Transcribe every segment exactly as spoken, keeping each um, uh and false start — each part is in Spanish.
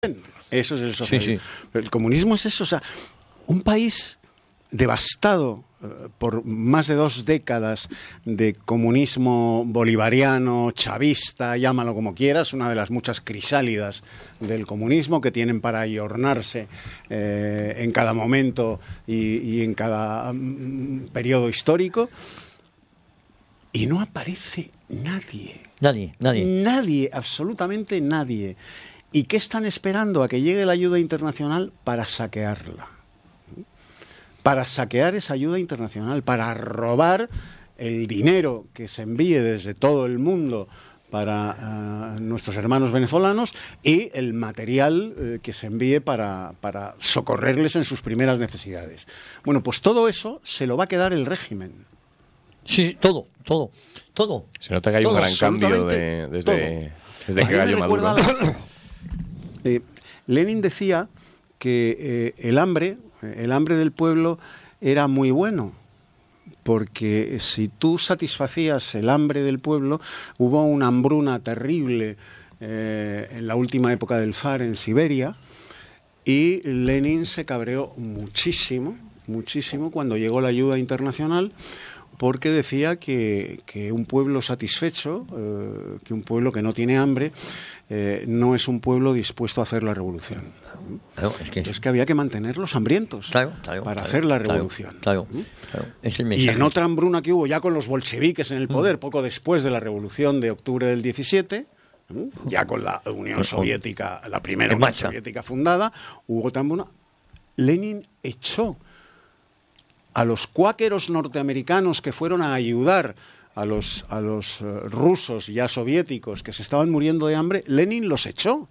Eso es el socialismo. Sí, sí. El comunismo es eso, o sea, un país devastado eh, por más de dos décadas de comunismo bolivariano, chavista, llámalo como quieras, una de las muchas crisálidas del comunismo que tienen para ayornarse eh, en cada momento y, y en cada mm, periodo histórico, y no aparece nadie. Nadie, nadie. Nadie, absolutamente nadie. ¿Y qué están esperando? A que llegue la ayuda internacional para saquearla. Para saquear esa ayuda internacional, para robar el dinero que se envíe desde todo el mundo para uh, nuestros hermanos venezolanos y el material uh, que se envíe para, para socorrerles en sus primeras necesidades. Bueno, pues todo eso se lo va a quedar el régimen. Sí, sí, todo, todo, todo. Se nota que hay todo, un gran cambio de, desde, desde que Gallo Maduro. Eh, Lenin decía que eh, el hambre, el hambre del pueblo era muy bueno, porque si tú satisfacías el hambre del pueblo, hubo una hambruna terrible eh, en la última época del zar en Siberia, y Lenin se cabreó muchísimo, muchísimo cuando llegó la ayuda internacional, porque decía que, que un pueblo satisfecho, eh, que un pueblo que no tiene hambre, eh, no es un pueblo dispuesto a hacer la revolución. Claro, es que... Entonces que había que mantenerlos hambrientos claro, claro, para claro, hacer la claro, revolución. Claro, claro, es el mensaje. Y en otra hambruna que hubo ya con los bolcheviques en el poder, mm. poco después de la revolución de octubre del diecisiete, ya con la Unión Soviética, la primera Unión Soviética fundada, hubo otra hambruna. Lenin echó a los cuáqueros norteamericanos que fueron a ayudar a los, a los uh, rusos ya soviéticos que se estaban muriendo de hambre. Lenin los echó.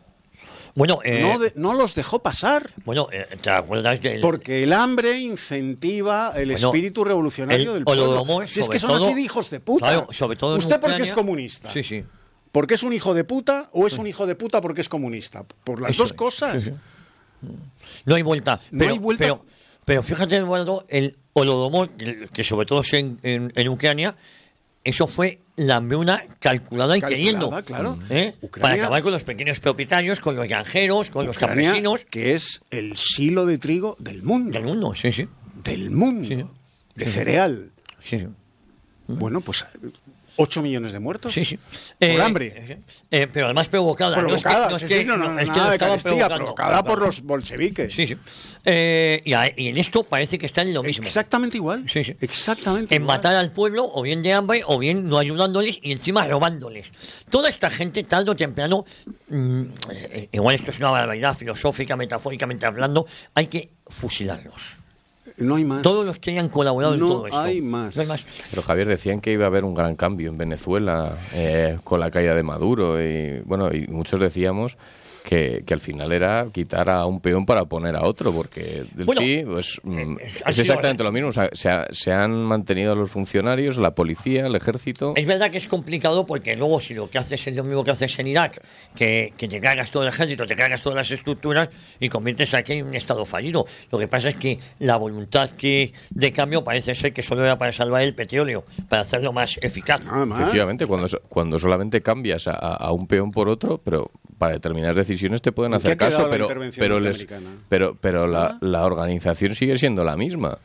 Bueno, eh, no, de, no los dejó pasar. Bueno, eh, ¿te acuerdas del... Porque el hambre incentiva el bueno, espíritu revolucionario el del pueblo. Holodomor, si es que son todo, así de hijos de puta. Claro, sobre todo ¿Usted Ucrania, porque es comunista? Sí, sí. ¿Porque es un hijo de puta o es un hijo de puta porque es comunista? Por las Eso dos es, cosas. Sí, sí. No hay vuelta. Pero, no hay vuelta. Pero, pero fíjate, Eduardo, el Holodomor, que sobre todo es en, en, en Ucrania, eso fue la hambruna calculada y queriendo. Claro. ¿Eh? Para acabar con los pequeños propietarios, con los granjeros, con Ucrania, los campesinos. Que es el silo de trigo del mundo. Del mundo, sí, sí. Del mundo. Sí, sí. De sí, cereal. Sí, sí. Bueno, pues ocho millones de muertos. Sí, sí. Por eh, hambre. Eh, eh, pero además provocada. Provocada, no es que, no es sí, que, sí, no, no, no, es nada que lo de estaba carestía, provocando. provocada claro. por los bolcheviques. Sí, sí. Eh, y, a, y en esto parece que están en lo mismo. Exactamente igual. Sí, sí. Exactamente en igual. matar al pueblo, o bien de hambre, o bien no ayudándoles y encima robándoles. Toda esta gente, tarde o temprano, mmm, eh, igual esto es una barbaridad filosófica, metafóricamente hablando, hay que fusilarlos. No hay más. Todos los que hayan colaborado no en todo esto. Hay más. No hay más. Pero Javier, decían que iba a haber un gran cambio en Venezuela eh, con la caída de Maduro y bueno, y muchos decíamos que, que al final era quitar a un peón para poner a otro, porque del bueno, sí, pues eh, es, es exactamente sido, lo mismo. O sea, se, ha, se han mantenido los funcionarios, la policía, el ejército. Es verdad que es complicado porque luego si lo que haces es lo mismo que haces en Irak, que, que te cargas todo el ejército, te cargas todas las estructuras y conviertes aquí en un estado fallido. Lo que pasa es que la voluntad que de cambio parece ser que solo era para salvar el petróleo, para hacerlo más eficaz. Nada más. Efectivamente, cuando, cuando solamente cambias a, a un peón por otro, pero para determinadas decisiones te pueden hacer caso, pero pero les, pero pero la, la organización sigue siendo la misma.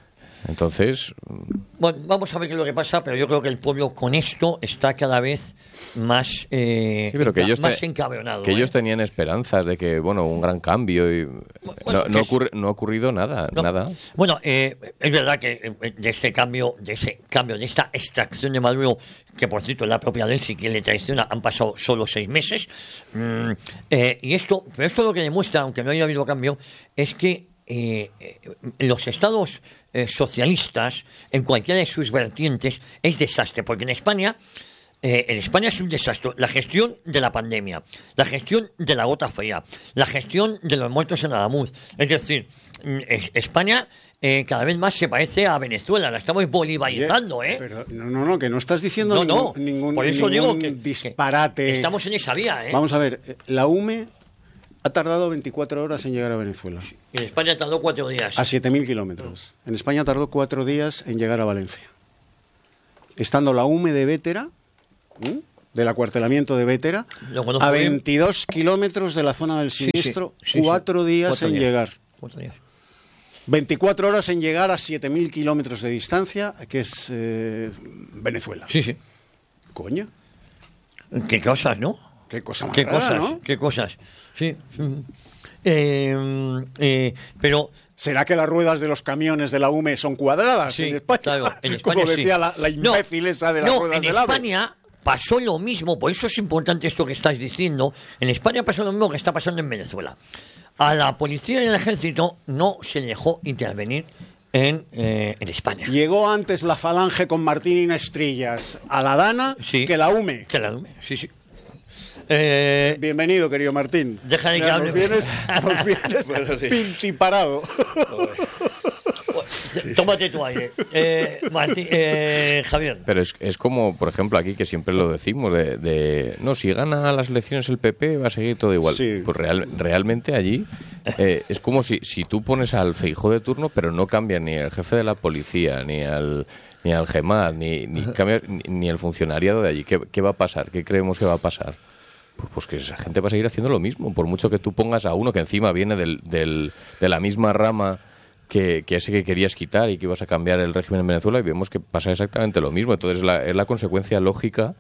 Entonces, bueno, vamos a ver qué es lo que pasa, pero yo creo que el pueblo con esto está cada vez más eh, sí, pero que ellos más te, encabronado. Que ¿eh? ellos tenían esperanzas de que, bueno, un gran cambio y bueno, no, no, ocurre, no ha ocurrido nada, no. nada. Bueno, eh, es verdad que de este cambio, de ese cambio, de esta extracción de Maduro, que por cierto la propia de él sí que le traiciona, han pasado solo seis meses. Mm, eh, y esto, pero esto lo que demuestra, aunque no haya habido cambio, es que Eh, eh, los estados eh, socialistas, en cualquiera de sus vertientes, es desastre, porque en España, eh, en España es un desastre. La gestión de la pandemia, la gestión de la gota fría, la gestión de los muertos en Adamuz. Es decir, es, España eh, cada vez más se parece a Venezuela, la estamos bolivarizando, ¿eh? Pero, no, no, no, que no estás diciendo no, ningún, no. ningún, Por eso ningún digo que, disparate. Que estamos en esa vía, ¿eh? Vamos a ver, la U M E ha tardado veinticuatro horas en llegar a Venezuela. En España tardó cuatro días. A siete mil kilómetros. En España tardó cuatro días en llegar a Valencia. Estando la U M E de Vétera, ¿eh? del acuartelamiento de Bétera, a veintidós bien. kilómetros de la zona del siniestro, sí, sí, sí, cuatro sí. días cuatro en días. llegar. Cuatro días. veinticuatro horas en llegar a siete mil kilómetros de distancia, que es eh, Venezuela. Sí, sí. Coño. Qué cosas, ¿no? Qué cosas más Qué rara, cosas, ¿no? Qué cosas. Sí. Eh, eh, pero... ¿Será que las ruedas de los camiones de la U M E son cuadradas sí, en España? Claro, en España como decía sí. la, la imbécil no, esa de las no, ruedas en del AVE. España pasó lo mismo, por eso es importante esto que estáis diciendo. En España pasó lo mismo que está pasando en Venezuela. A la policía y al ejército no se dejó intervenir en, eh, en España. Llegó antes la Falange con Martín Inestrillas a la Dana sí, que la U M E. Que la U M E, sí, sí. Eh, Bienvenido, querido Martín. Deja de que hable. Nos vienes, nos vienes bueno, sí. pintiparado. Tómate tu aire. Eh, Martín, eh, Javier. Pero es, es como, por ejemplo, aquí que siempre lo decimos, de, de no, si gana las elecciones el P P va a seguir todo igual. Sí. Pues real, realmente allí eh, es como si, si tú pones al Feijóo de turno, pero no cambia ni el jefe de la policía, ni al... ni al GEMAT, ni, ni, cambia, ni, ni el funcionariado de allí. ¿Qué, ¿Qué va a pasar? ¿Qué creemos que va a pasar? Pues, pues que esa gente va a seguir haciendo lo mismo, por mucho que tú pongas a uno que encima viene del, del, de la misma rama que, que ese que querías quitar y que ibas a cambiar el régimen en Venezuela, y vemos que pasa exactamente lo mismo. Entonces la, es la consecuencia lógica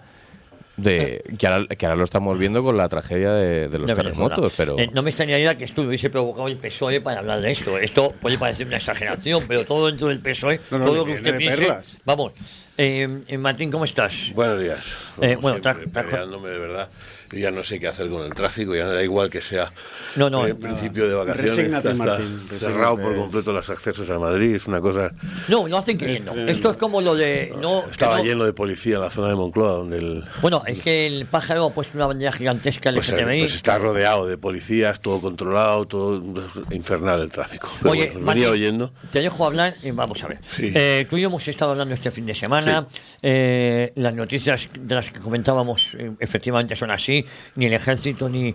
de que ahora, que ahora lo estamos viendo con la tragedia de, de los de terremotos. Pero eh, no me extrañaría que esto lo hubiese provocado el P S O E para hablar de esto. Esto puede parecer una exageración, pero todo dentro del P S O E, no, no, todo lo que usted piense... Perlas. Vamos, eh, Martín, ¿cómo estás? Buenos días. Eh, bueno, siempre, tra- peleándome de verdad. Yo ya no sé qué hacer con el tráfico, ya me da igual que sea no, no, en principio de vacaciones. Resígnate, está Martín, cerrado por completo los accesos a Madrid, es una cosa... No, lo hacen queriendo. Es Esto es como lo de... No, estaba no... lleno de policía en la zona de Moncloa, donde el... Bueno, es que el pájaro ha puesto una bandera gigantesca en el pues, L G T B I. Pues está rodeado de policías, todo controlado, todo infernal el tráfico. Pero Oye, bueno, Martín, venía oyendo. Te dejo hablar y vamos a ver. Sí. Eh, tú y yo hemos estado hablando este fin de semana. Sí. Eh, las noticias de las que comentábamos eh, efectivamente son así. Ni el ejército ni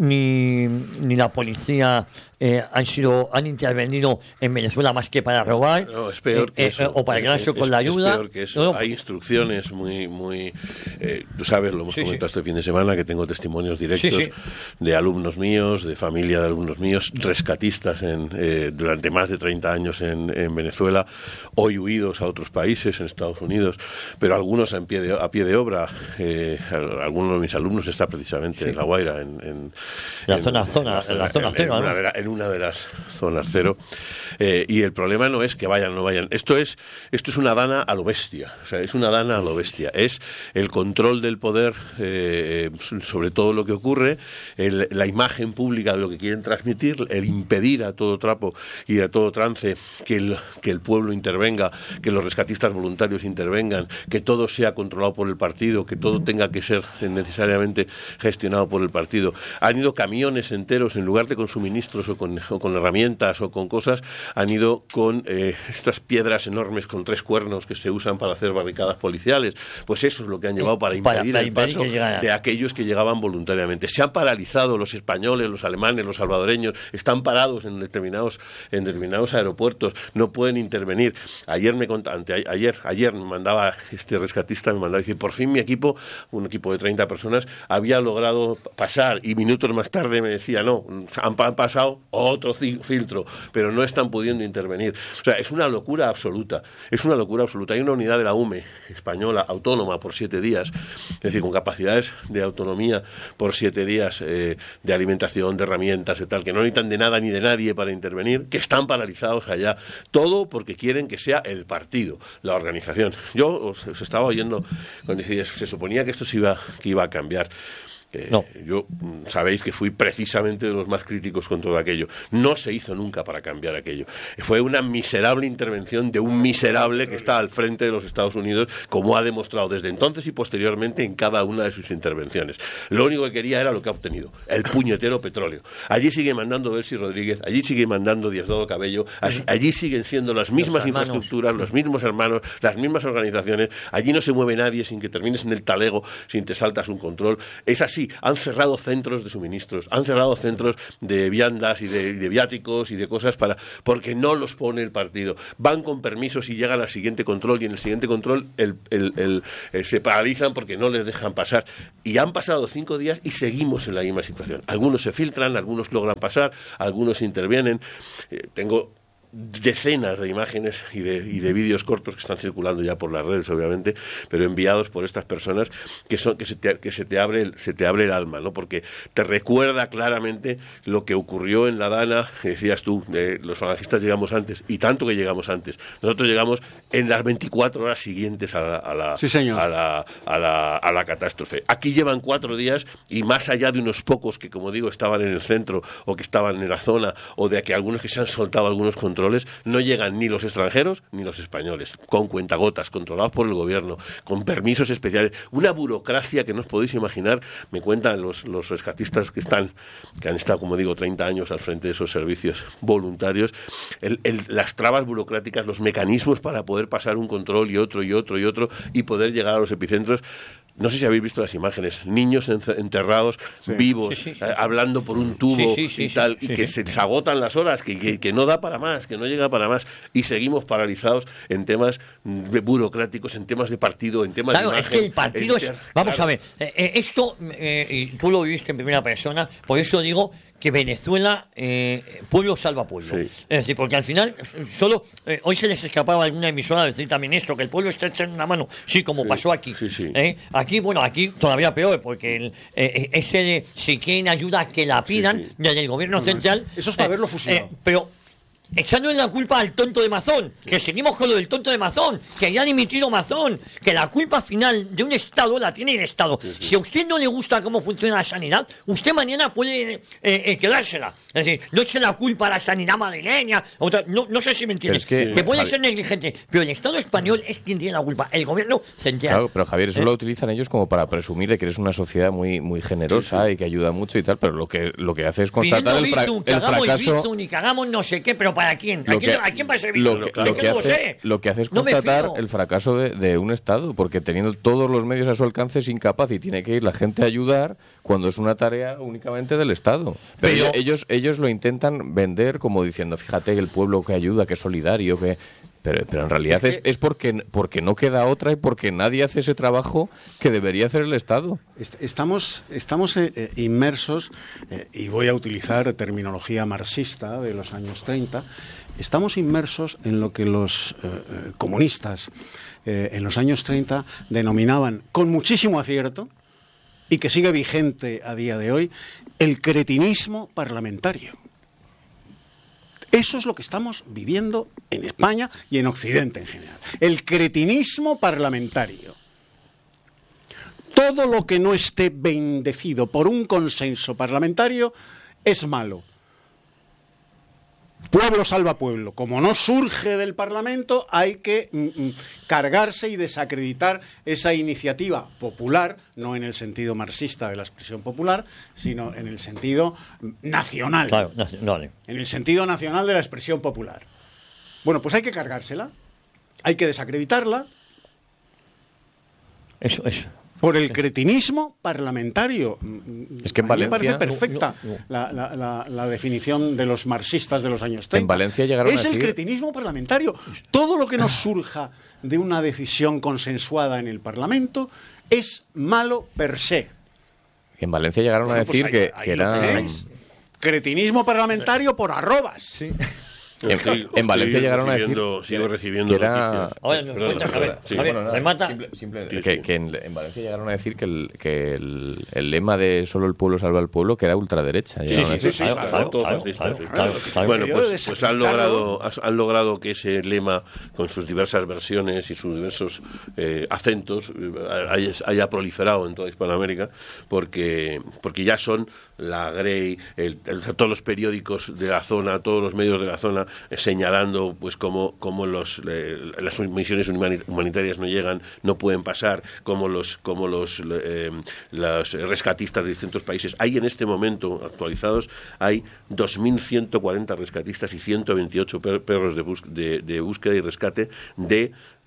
ni, ni la policía eh, han sido han intervenido en Venezuela más que para robar. No, es peor que eh, eso. Eh, o para quedarse es, con la ayuda. Es peor que eso. No. Hay instrucciones muy muy eh, tú sabes, lo hemos sí, comentado sí. este fin de semana, que tengo testimonios directos sí, sí. de alumnos míos, de familia de alumnos míos, rescatistas en, eh, durante más de treinta años en, en Venezuela, hoy huidos a otros países, en Estados Unidos, pero algunos en pie de, a pie de obra. Eh, algunos de mis alumnos están precisamente sí. en La Guaira, en, en la en, zona, en, zona, en, la zona en, cero, en, una, ¿no? de la, en una de las zonas cero. Eh, y el problema no es que vayan o no vayan. Esto es, esto es una dana a lo bestia. O sea, es una dana a lo bestia. Es el control del poder eh, sobre todo lo que ocurre, el, la imagen pública de lo que quieren transmitir, el impedir a todo trapo y a todo trance que el, que el pueblo intervenga, que los rescatistas voluntarios intervengan, que todo sea controlado por el partido, que todo tenga que ser necesariamente gestionado por el partido. Han ido camiones enteros, en lugar de con suministros o con, o con herramientas o con cosas, han ido con eh, estas piedras enormes con tres cuernos que se usan para hacer barricadas policiales. Pues eso es lo que han llevado para impedir, para, para el impedir paso de aquellos que llegaban voluntariamente. Se han paralizado los españoles, los alemanes, los salvadoreños, están parados en determinados, en determinados aeropuertos, no pueden intervenir. Ayer me contaba, ayer, ayer me mandaba este rescatista, me mandaba decir, por fin mi equipo, un equipo de treinta personas, había logrado pasar, y minutos más tarde me decía, no, han, han pasado otro filtro, pero no están pudiendo intervenir. O sea, es una locura absoluta, es una locura absoluta. Hay una unidad de la U M E española, autónoma por siete días, es decir, con capacidades de autonomía por siete días, eh, de alimentación, de herramientas, de tal, que no necesitan de nada ni de nadie para intervenir, que están paralizados allá, todo porque quieren que sea el partido, la organización. Yo os, os estaba oyendo cuando decías, se suponía que esto se iba, que iba a cambiar. Eh, no. Yo sabéis que fui precisamente de los más críticos con todo aquello. No se hizo nunca para cambiar aquello. Fue una miserable intervención de un miserable que está al frente de los Estados Unidos, como ha demostrado desde entonces y posteriormente en cada una de sus intervenciones. Lo único que quería era lo que ha obtenido, el puñetero petróleo. Allí sigue mandando Delcy Rodríguez, allí sigue mandando Diosdado Cabello, allí siguen siendo las mismas infraestructuras, los mismos hermanos, las mismas organizaciones. Allí no se mueve nadie sin que termines en el talego, sin te saltas un control. Es así. sí, han cerrado centros de suministros, han cerrado centros de viandas y de, y de viáticos y de cosas para porque no los pone el partido. Van con permisos y llegan al siguiente control y en el siguiente control el, el, el, el, se paralizan porque no les dejan pasar. Y han pasado cinco días y seguimos en la misma situación. Algunos se filtran, algunos logran pasar, algunos intervienen. Eh, tengo decenas de imágenes y de, y de vídeos cortos que están circulando ya por las redes, obviamente, pero enviados por estas personas que son que se te, que se te abre el, se te abre el alma, ¿no? Porque te recuerda claramente lo que ocurrió en la Dana, que decías tú, de los falangistas llegamos antes, y tanto que llegamos antes. Nosotros llegamos en las veinticuatro horas siguientes a la, a la, sí, señor. a la, a la, a la catástrofe. Aquí llevan cuatro días y más allá de unos pocos que, como digo, estaban en el centro o que estaban en la zona o de que algunos que se han soltado algunos controles, no llegan ni los extranjeros ni los españoles, con cuentagotas, controlados por el gobierno, con permisos especiales, una burocracia que no os podéis imaginar. Me cuentan los, los rescatistas que están, que han estado, como digo, treinta años al frente de esos servicios voluntarios, el, el, las trabas burocráticas, los mecanismos para poder pasar un control y otro y otro y otro y poder llegar a los epicentros. No sé si habéis visto las imágenes, niños enterrados, sí, vivos, sí, sí, sí. Eh, hablando por un tubo sí, sí, sí, y tal, sí, y sí, que sí. se les agotan las horas, que, que, que no da para más, que no llega para más, y seguimos paralizados en temas de burocráticos, en temas de partido, en temas claro, de imagen. Es que el partido enter... es... Vamos claro. a ver, eh, esto, eh, y tú lo viviste en primera persona, por eso digo que Venezuela, eh, pueblo salva pueblo. Sí. Es decir, porque al final, solo eh, hoy se les escapaba a alguna emisora decir también esto, que el pueblo está echando una mano, sí, como sí, pasó aquí. Sí, sí. ¿eh? Aquí, bueno, aquí todavía peor, porque el, eh, ese de, si quieren ayuda, que la pidan, sí, sí. desde el gobierno no, central. Eso es para eh, verlo fusilado. Eh, pero... echándole la culpa al tonto de Mazón, que seguimos con lo del tonto de Mazón, que ya ha dimitido Mazón, que la culpa final de un Estado la tiene el Estado. Sí, sí. Si a usted no le gusta cómo funciona la sanidad, usted mañana puede eh, eh, quedársela. Es decir, no eche la culpa a la sanidad madrileña, otra, no, no sé si me entiendes, es que, que puede Javier, ser negligente, pero el Estado español es quien tiene la culpa, el gobierno central. Claro, pero Javier, eso ¿Eh? lo utilizan ellos como para presumir de que eres una sociedad muy, muy generosa sí, sí. y que ayuda mucho y tal, pero lo que, lo que hace es constatar el, fra bizum, el fracaso... Bizum, y que hagamos no sé qué, pero ¿para quién? ¿A quién, ¿A quién va a servir? Lo que, lo, que hace, lo que hace es constatar no el fracaso de, de un Estado, porque teniendo todos los medios a su alcance es incapaz y tiene que ir la gente a ayudar cuando es una tarea únicamente del Estado. Pero, pero ellos, ellos lo intentan vender como diciendo, fíjate, el pueblo que ayuda, que es solidario, que... Pero, pero en realidad es, que, es, es porque, porque no queda otra y porque nadie hace ese trabajo que debería hacer el Estado. Estamos, estamos eh, inmersos, eh, y voy a utilizar terminología marxista de los años treinta, estamos inmersos en lo que los eh, comunistas eh, en los años treinta denominaban, con muchísimo acierto, y que sigue vigente a día de hoy, el cretinismo parlamentario. Eso es lo que estamos viviendo en España y en Occidente en general. El cretinismo parlamentario. Todo lo que no esté bendecido por un consenso parlamentario es malo. Pueblo salva pueblo. Como no surge del Parlamento, hay que mm, cargarse y desacreditar esa iniciativa popular, no en el sentido marxista de la expresión popular, sino en el sentido nacional. Claro, nacional. En el sentido nacional de la expresión popular. Bueno, pues hay que cargársela, hay que desacreditarla. Eso, eso. Por el cretinismo parlamentario. Es que en Valencia... Me parece perfecta no, no, no. La, la, la, la definición de los marxistas de los años treinta. En Valencia llegaron es a decir... el cretinismo parlamentario. Todo lo que nos surja de una decisión consensuada en el Parlamento es malo per se. En Valencia llegaron bueno, a decir pues ahí, que, ahí que era... Cretinismo parlamentario por arrobas. Sí. En, estoy, en Valencia llegaron a decir sigo recibiendo que era que, que en, en Valencia llegaron a decir que el, que el, el lema de solo el pueblo salva al pueblo que era ultraderecha. Sí, sí, sí, sí, claro, claro, claro, claro, claro. Bueno, pues, pues han logrado han logrado que ese lema con sus diversas versiones y sus diversos eh, acentos haya, haya proliferado en toda Hispanoamérica porque porque ya son la Grey, el, el, todos los periódicos de la zona, todos los medios de la zona eh, señalando pues cómo, cómo los, eh, las misiones humanitarias no llegan, no pueden pasar, cómo los, cómo los, eh, los rescatistas de distintos países. Hay en este momento, actualizados, hay dos mil ciento cuarenta rescatistas y ciento veintiocho per perros de, bus de, de búsqueda y rescate de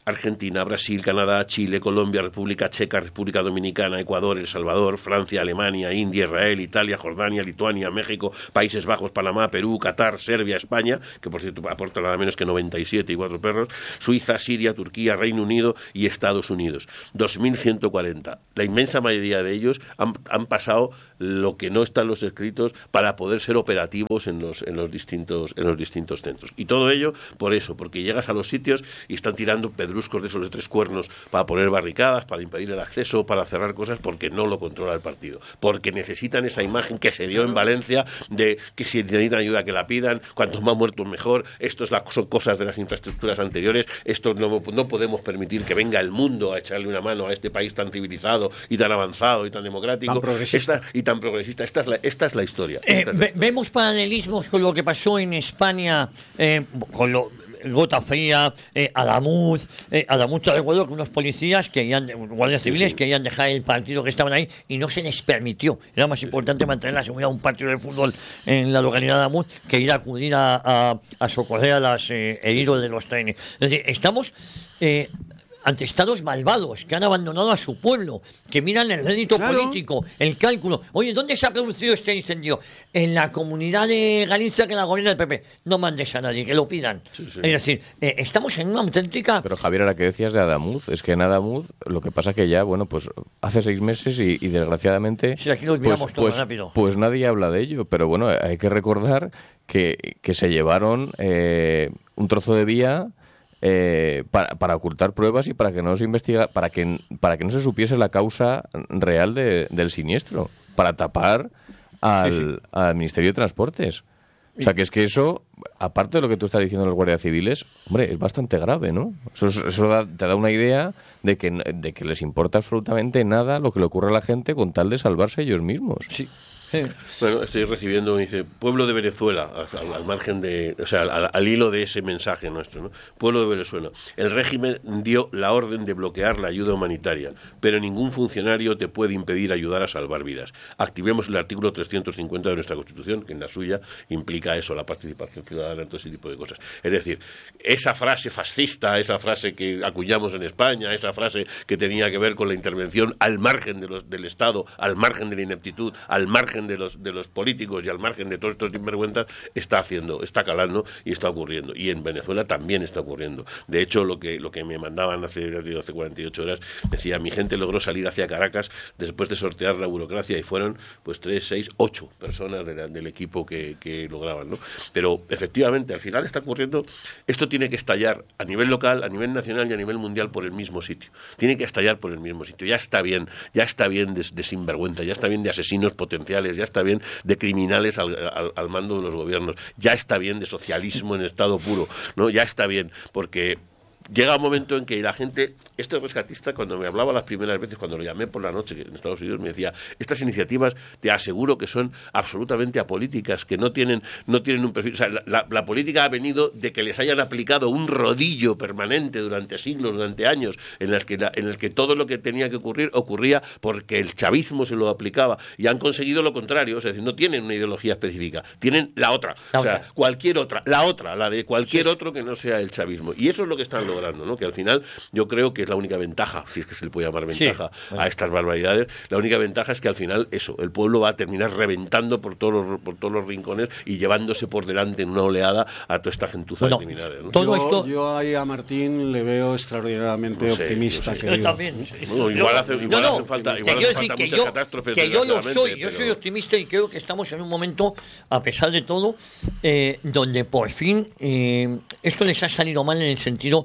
Argentina, Brasil, Canadá, Chile, Colombia, República Checa, República Dominicana, Ecuador, El Salvador, Francia, Alemania, India, Israel, Italia, Jordania, Lituania, México, Países Bajos, Panamá, Perú, Qatar, Serbia, España, que por cierto aporta nada menos que noventa y siete y cuatro perros, Suiza, Siria, Turquía, Reino Unido y Estados Unidos. dos mil ciento cuarenta. La inmensa mayoría de ellos han, han pasado lo que no está en los escritos para poder ser operativos en los, en los distintos, en los distintos centros. Y todo ello por eso, porque llegas a los sitios y están tirando pedruscos de esos de tres cuernos para poner barricadas, para impedir el acceso, para cerrar cosas, porque no lo controla el partido. Porque necesitan esa imagen que se dio en Valencia de que si necesitan ayuda que la pidan, cuantos más muertos mejor, esto es la, son cosas de las infraestructuras anteriores, esto no, no podemos permitir que venga el mundo a echarle una mano a este país tan civilizado y tan avanzado y tan democrático tan progresista. Esta, y tan progresista. Esta es la, esta es la historia. Eh, esta es la ve, historia. Vemos paralelismos con lo que pasó en España, eh, con lo Gota Fría, eh, Adamuz, eh, Adamuz, te recuerdo que unos policías, que iban, guardias civiles, sí, sí. querían dejar el partido que estaban ahí y no se les permitió. Era más importante mantener la seguridad de un partido de fútbol en la localidad de Adamuz que ir a acudir a, a, a socorrer a los eh, heridos de los trenes. Es decir, estamos... Eh, ante estados malvados que han abandonado a su pueblo, que miran el rédito claro. político, el cálculo. Oye, ¿dónde se ha producido este incendio? En la comunidad de Galicia que la gobierna el P P. No mandes a nadie, que lo pidan. Sí, sí. Es decir, eh, estamos en una auténtica... Pero Javier, ahora que decías de Adamuz, es que en Adamuz lo que pasa que ya, bueno, pues hace seis meses y, y desgraciadamente... Sí, aquí nos miramos pues, todo pues, rápido. Pues nadie habla de ello, pero bueno, hay que recordar que, que se llevaron eh, un trozo de vía... Eh, para, para ocultar pruebas y para que no se investiga, para que para que no se supiese la causa real de, del siniestro, para tapar al, sí, sí. al Ministerio de Transportes. O sea, que es que eso, aparte de lo que tú estás diciendo de los guardias civiles, hombre, es bastante grave, ¿no? Eso, eso da, te da una idea de que, de que les importa absolutamente nada lo que le ocurre a la gente con tal de salvarse ellos mismos. Sí. Sí. Bueno, estoy recibiendo, me dice, pueblo de Venezuela, al, al margen de, o sea, al, al hilo de ese mensaje nuestro, ¿no? Pueblo de Venezuela. El régimen dio la orden de bloquear la ayuda humanitaria, pero ningún funcionario te puede impedir ayudar a salvar vidas. Activemos el artículo trescientos cincuenta de nuestra Constitución, que en la suya implica eso, la participación ciudadana, todo ese tipo de cosas. Es decir, esa frase fascista, esa frase que acuñamos en España, esa frase que tenía que ver con la intervención al margen de los, del Estado, al margen de la ineptitud, al margen de los de los políticos y al margen de todos estos sinvergüenzas, está haciendo, está calando y está ocurriendo. Y en Venezuela también está ocurriendo. De hecho, lo que lo que me mandaban hace, hace cuarenta y ocho horas, decía, mi gente logró salir hacia Caracas después de sortear la burocracia y fueron pues tres, seis, ocho personas de la, del equipo que, que lograban, ¿no? Pero efectivamente, al final está ocurriendo, esto tiene que estallar a nivel local, a nivel nacional y a nivel mundial por el mismo sitio. Tiene que estallar por el mismo sitio. Ya está bien, ya está bien de, de sinvergüenza, ya está bien de asesinos potenciales, ya está bien de criminales al, al, al mando de los gobiernos, ya está bien de socialismo en estado puro, ¿no? Ya está bien, porque llega un momento en que la gente, este rescatista, cuando me hablaba las primeras veces, cuando lo llamé por la noche en Estados Unidos, me decía, estas iniciativas te aseguro que son absolutamente apolíticas, que no tienen, no tienen un perfil, o sea, la, la, la política ha venido de que les hayan aplicado un rodillo permanente durante siglos, durante años, en el que, la, en el que todo lo que tenía que ocurrir, ocurría porque el chavismo se lo aplicaba, y han conseguido lo contrario, es decir, no tienen una ideología específica, tienen la otra, la o sea, otra. cualquier otra, la otra, la de cualquier sí. otro que no sea el chavismo, y eso es lo que están logrando. ¿No? Que al final yo creo que es la única ventaja, si es que se le puede llamar ventaja sí, bueno. a estas barbaridades, la única ventaja es que al final eso, el pueblo va a terminar reventando por todos los, por todos los rincones y llevándose por delante en una oleada a toda esta gentuza bueno, de criminales, ¿no? Todo yo, esto... yo ahí a Martín le veo extraordinariamente no sé, optimista. Yo, yo también. Sí. Bueno, igual hace, igual no, no, hacen falta, igual hacen falta muchas yo, catástrofes. Que yo lo soy, pero... yo soy optimista y creo que estamos en un momento, a pesar de todo, eh, donde por fin eh, esto les ha salido mal en el sentido...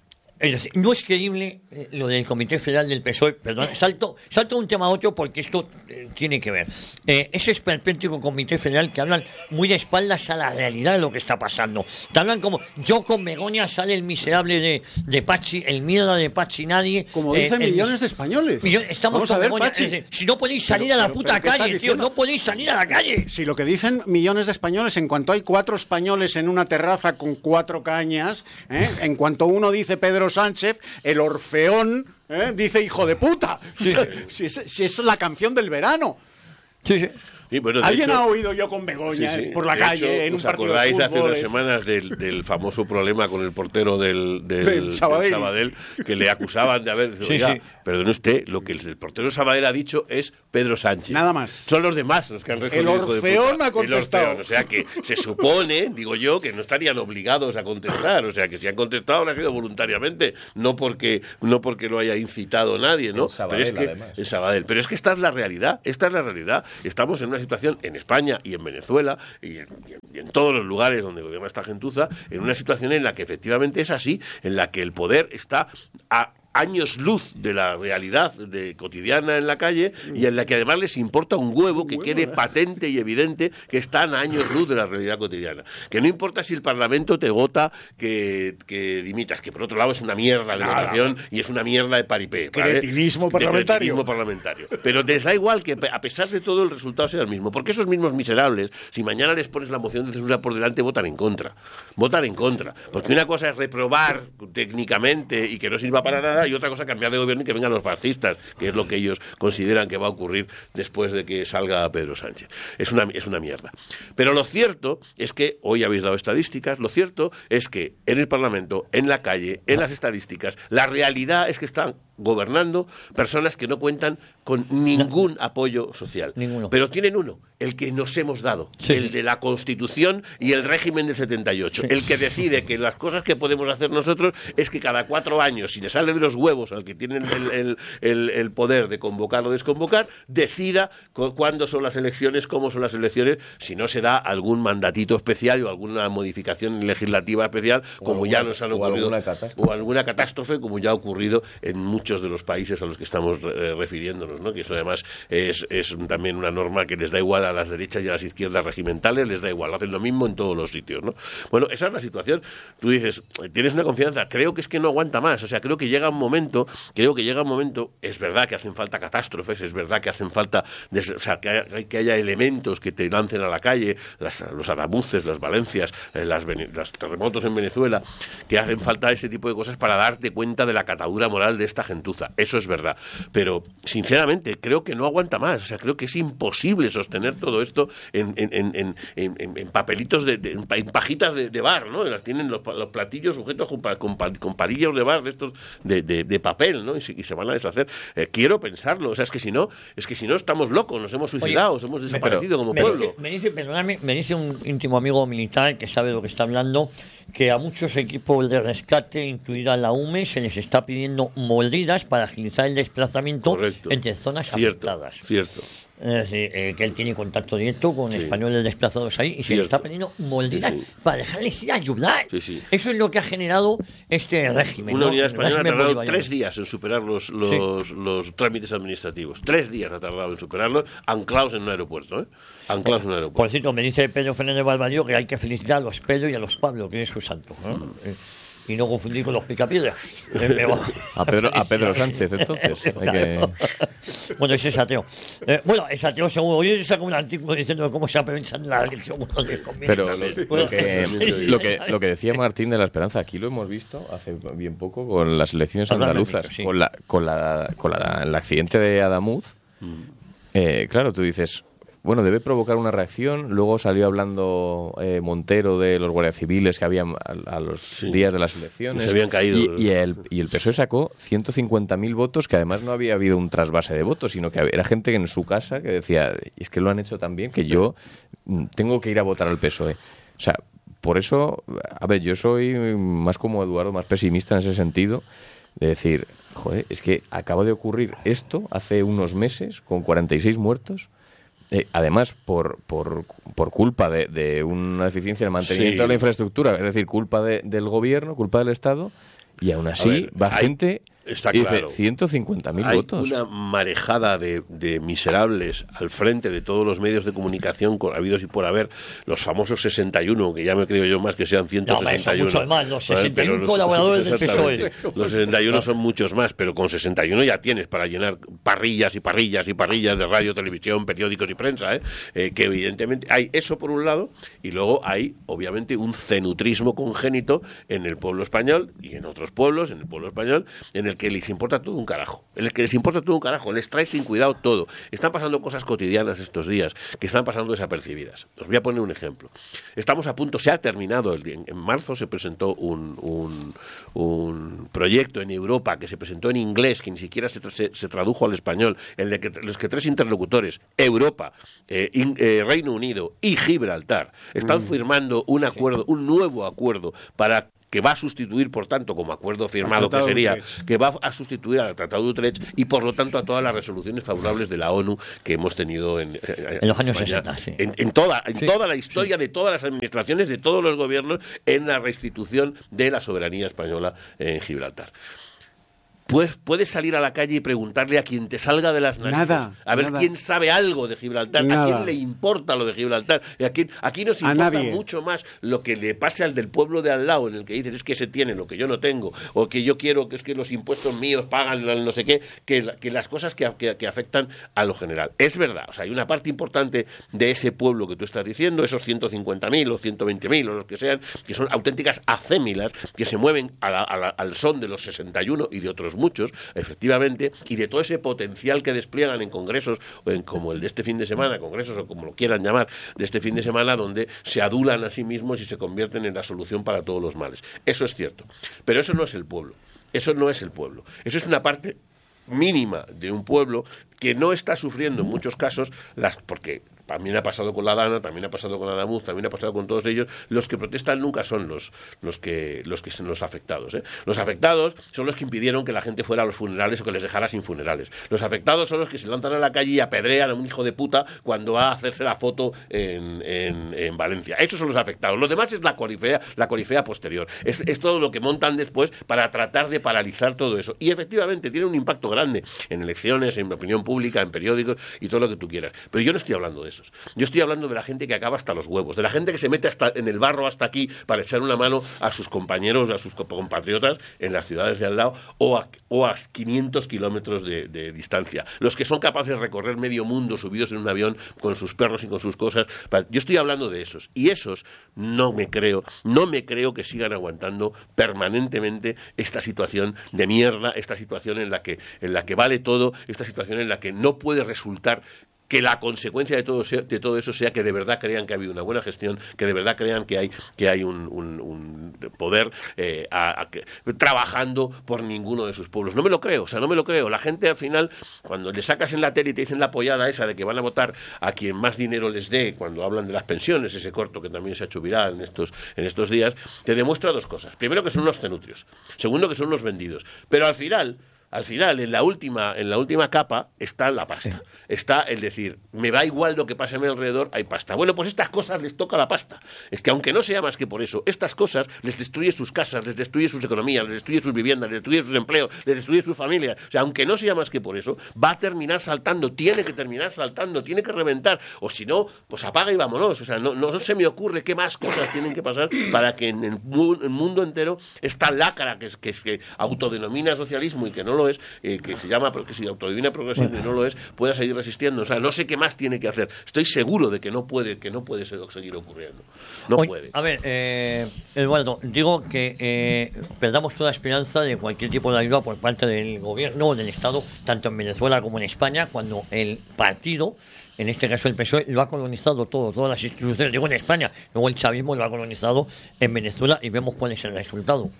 Es decir, no es creíble eh, lo del Comité Federal del P S O E, perdón, salto, salto de un tema a otro porque esto eh, tiene que ver. Eh, ese esperpéntico Comité Federal que hablan muy de espaldas a la realidad de lo que está pasando. Te hablan como, yo con Begoña sale el miserable de, de Pachi, el mierda de Pachi nadie. Como dicen eh, millones de españoles. Millón, estamos Vamos con a ver, Begoña, Pachi. Es decir, si no podéis salir pero, a la pero, puta pero, calle, tío, no podéis salir a la calle. Si lo que dicen millones de españoles, en cuanto hay cuatro españoles en una terraza con cuatro cañas, ¿eh? En cuanto uno dice Pedro Sánchez, el Orfeón ¿eh? dice hijo de puta. Sí. Si, es, si es la canción del verano. Sí, sí. Sí, bueno, ¿Alguien hecho, ha oído yo con Begoña sí, sí. por la de calle hecho, en un ¿os partido acordáis de hace fútbol? unas semanas del, del famoso problema con el portero del, del, del, Sabadell. del Sabadell, que le acusaban de haber... Sí, sí. Perdone usted, lo que el, el portero de Sabadell ha dicho es Pedro Sánchez. Nada más. Son los demás los que han respondido. El Orfeón ha contestado. El Orfeón. O sea que se supone, digo yo, que no estarían obligados a contestar. O sea que si han contestado habrá sido voluntariamente, no porque, no porque lo haya incitado nadie, ¿no? Sabadell, Pero es que, además. en Sabadell. Pero es que esta es la realidad. Esta es la realidad. Estamos en una situación en España y en Venezuela y en, y en, y en todos los lugares donde gobierna esta gentuza, en una situación en la que efectivamente es así, en la que el poder está a años luz de la realidad de cotidiana en la calle y en la que además les importa un huevo que quede patente y evidente que están a años luz de la realidad cotidiana. Que no importa si el Parlamento te vota que, que dimitas, que por otro lado es una mierda de votación y es una mierda de paripé. ¿vale? Cretinismo parlamentario. De cretinismo parlamentario. Pero les da igual que a pesar de todo el resultado sea el mismo, porque esos mismos miserables, si mañana les pones la moción de censura por delante, votan en contra. Votan en contra. Porque una cosa es reprobar técnicamente y que no sirva para nada, y otra cosa cambiar de gobierno y que vengan los fascistas, que es lo que ellos consideran que va a ocurrir después de que salga Pedro Sánchez. Es una, es una mierda. Pero lo cierto es que, hoy habéis dado estadísticas, lo cierto es que en el Parlamento, en la calle, en las estadísticas, la realidad es que están gobernando personas que no cuentan con ningún no. apoyo social. Ninguno. Pero tienen uno, el que nos hemos dado, sí. el de la Constitución y el régimen del setenta y ocho, sí. el que decide que las cosas que podemos hacer nosotros es que cada cuatro años, si le sale de los huevos al que tiene el, el, el, el poder de convocar o desconvocar, decida cu cuándo son las elecciones, cómo son las elecciones, si no se da algún mandatito especial o alguna modificación legislativa especial, como alguna, ya nos han ocurrido, o alguna catástrofe. o alguna catástrofe, como ya ha ocurrido en muchos de los países a los que estamos eh, refiriéndonos, ¿no? Que eso además es, es también una norma que les da igual a las derechas y a las izquierdas regimentales, les da igual, hacen lo mismo en todos los sitios, ¿no? Bueno, esa es la situación. Tú dices, tienes una confianza, creo que es que no aguanta más, o sea, creo que llega un momento, creo que llega un momento, es verdad que hacen falta catástrofes, es verdad que hacen falta, des, o sea, que haya, que haya elementos que te lancen a la calle, las, los aramuces, las Valencias, eh, las, las terremotos en Venezuela, que hacen falta ese tipo de cosas para darte cuenta de la catadura moral de esta gentuza. Eso es verdad, pero sinceramente creo que no aguanta más, o sea, creo que es imposible sostener todo esto en, en, en, en, en, en papelitos, de, de, en pajitas de, de bar, ¿no? Las tienen los, los platillos sujetos con, con, con palillos de bar de estos de, de, de papel, ¿no? Y se, y se van a deshacer. Eh, quiero pensarlo, o sea, es que si no, es que si no estamos locos, nos hemos suicidado, Oye, hemos desaparecido como me pueblo. Dice, me dice, perdóname, me dice un íntimo amigo militar que sabe de lo que está hablando, que a muchos equipos de rescate, incluida la U M E, se les está pidiendo mordidas para agilizar el desplazamiento Correcto. entre zonas cierto, afectadas. Cierto. Es decir, eh, que él tiene contacto directo con sí. españoles desplazados ahí y cierto. Se le está pidiendo mordidas sí, sí. para dejarles ir a ayudar. Sí, sí. Eso es lo que ha generado este régimen. Una ¿no? unidad española ha tardado tres días en superar los, los, sí. los trámites administrativos. Tres días ha tardado en superarlos, anclados en un aeropuerto. ¿eh? Anclados en un aeropuerto. Por cierto, me dice Pedro Fernández Barbadillo que hay que felicitar a los Pedro y a los Pablo, que es su santo. ¿no? Mm. Eh, y no confundir con los picapiedras. Eh, a, Pedro, a Pedro Sánchez, entonces. Hay que... Bueno, ese es ateo. Eh, bueno, es ateo seguro. Hoy saco un artículo diciendo cómo se aprovecha la religión. Pero lo, bueno, lo, que, lo, que, lo que decía Martín de la Esperanza, aquí lo hemos visto hace bien poco con las elecciones andaluzas, sí. con, la, con, la, con la, el accidente de Adamuz. Mm. Eh, claro, tú dices... Bueno, debe provocar una reacción. Luego salió hablando eh, Montero de los guardias civiles que habían a, a los sí. días de las elecciones. Se habían caído. Y, y, el, y el P S O E sacó ciento cincuenta mil votos, que además no había habido un trasvase de votos, sino que era gente en su casa que decía, es que lo han hecho tan bien que yo tengo que ir a votar al P S O E. O sea, por eso, a ver, yo soy más como Eduardo, más pesimista en ese sentido, de decir, joder, es que acaba de ocurrir esto hace unos meses con cuarenta y seis muertos. Eh, además, por, por, por culpa de, de una deficiencia en el mantenimiento sí. de la infraestructura, es decir, culpa de, del gobierno, culpa del Estado, y aún así ver, va hay, gente está y claro. dice ciento cincuenta mil votos. Hay una marejada de, de miserables al frente de todos los medios de comunicación con habidos y por haber, los famosos sesenta y uno, que ya me creo yo más que sean ciento sesenta y uno. No, son muchos más, los sesenta y uno colaboradores del P S O E. Los sesenta y uno son muchos más, pero con sesenta y uno ya tienes para llenar parrillas y parrillas y parrillas de radio, televisión, periódicos y prensa, ¿eh? Eh, que evidentemente hay eso por un lado, y luego hay obviamente un cenutrismo congénito en el pueblo español y en otros pueblos, en el pueblo español, en el el que les importa todo un carajo, en el que les importa todo un carajo, les trae sin cuidado todo. Están pasando cosas cotidianas estos días que están pasando desapercibidas. Os voy a poner un ejemplo. Estamos a punto, se ha terminado, el, en, en marzo se presentó un, un, un proyecto en Europa que se presentó en inglés, que ni siquiera se, se, se tradujo al español, en el que los que tres interlocutores, Europa, eh, in, eh, Reino Unido y Gibraltar, están mm. firmando un acuerdo, un nuevo acuerdo para que va a sustituir, por tanto, como acuerdo firmado que sería, que va a sustituir al Tratado de Utrecht y, por lo tanto, a todas las resoluciones favorables de la ONU que hemos tenido en, en, en los años sesenta, sí. en, en, toda, en sí. toda la historia sí. de todas las administraciones, de todos los gobiernos, en la restitución de la soberanía española en Gibraltar. Pues puedes salir a la calle y preguntarle a quien te salga de las narices, nada, a ver nada. quién sabe algo de Gibraltar, nada. a quién le importa lo de Gibraltar. Y aquí, aquí nos importa mucho más lo que le pase al del pueblo de al lado, en el que dices es que ese tiene lo que yo no tengo, o que yo quiero que es que los impuestos míos pagan no sé qué, que, que las cosas que, que, que afectan a lo general. Es verdad, o sea, hay una parte importante de ese pueblo que tú estás diciendo, esos ciento cincuenta mil o ciento veinte mil o los que sean, que son auténticas acémilas, que se mueven a la, a la, al son de los sesenta y uno y de otros muchos, efectivamente, y de todo ese potencial que despliegan en congresos, en, como el de este fin de semana, congresos o como lo quieran llamar, de este fin de semana, donde se adulan a sí mismos y se convierten en la solución para todos los males. Eso es cierto. Pero eso no es el pueblo. Eso no es el pueblo. Eso es una parte mínima de un pueblo que no está sufriendo en muchos casos las porque también ha pasado con la Dana, también ha pasado con Adamuz, también ha pasado con todos ellos. Los que protestan nunca son los, los que los que son los afectados, ¿eh? Los afectados son los que impidieron que la gente fuera a los funerales o que les dejara sin funerales. Los afectados son los que se lanzan a la calle y apedrean a un hijo de puta cuando va a hacerse la foto en, en, en Valencia. Esos son los afectados. Los demás es la corifea, la corifea posterior. Es, es todo lo que montan después para tratar de paralizar todo eso. Y efectivamente tiene un impacto grande en elecciones, en opinión pública, en periódicos y todo lo que tú quieras. Pero yo no estoy hablando de eso. Yo estoy hablando de la gente que acaba hasta los huevos, de la gente que se mete hasta en el barro hasta aquí para echar una mano a sus compañeros, a sus compatriotas en las ciudades de al lado o a, o a quinientos kilómetros de, de distancia. Los que son capaces de recorrer medio mundo subidos en un avión con sus perros y con sus cosas. Yo estoy hablando de esos. Y esos no me creo, no me creo que sigan aguantando permanentemente esta situación de mierda, esta situación en la que, en la que vale todo, esta situación en la que no puede resultar que la consecuencia de todo, sea, de todo eso sea que de verdad crean que ha habido una buena gestión, que de verdad crean que hay, que hay un, un, un poder eh, a, a, que, trabajando por ninguno de sus pueblos. No me lo creo, o sea, no me lo creo. La gente al final, cuando le sacas en la tele y te dicen la pollada esa de que van a votar a quien más dinero les dé, cuando hablan de las pensiones, ese corto que también se ha hecho viral en estos, en estos días, te demuestra dos cosas. Primero, que son unos cenutrios. Segundo, que son unos vendidos. Pero al final... Al final, en la última, en la última capa está la pasta. Sí. Está el decir, me va igual lo que pase a mi alrededor, hay pasta. Bueno, pues estas cosas les toca la pasta. Es que aunque no sea más que por eso, estas cosas les destruye sus casas, les destruye sus economías, les destruye sus viviendas, les destruye sus empleos, les destruye sus familias. O sea, aunque no sea más que por eso, va a terminar saltando, tiene que terminar saltando, tiene que reventar. O si no, pues apaga y vámonos. O sea, no, no se me ocurre qué más cosas tienen que pasar para que en el, el mundo entero esta lacra que, que, que autodenomina socialismo y que no lo es, eh, que se llama, que se autodivina progresismo y no lo es, pueda seguir resistiendo. O sea, no sé qué más tiene que hacer. Estoy seguro de que no puede, que no puede seguir ocurriendo. No Oye, puede. A ver, eh, Eduardo, digo que eh, perdamos toda esperanza de cualquier tipo de ayuda por parte del gobierno o del Estado, tanto en Venezuela como en España, cuando el partido, en este caso el P S O E, lo ha colonizado todo, todas las instituciones, digo en España, luego el chavismo lo ha colonizado en Venezuela y vemos cuál es el resultado.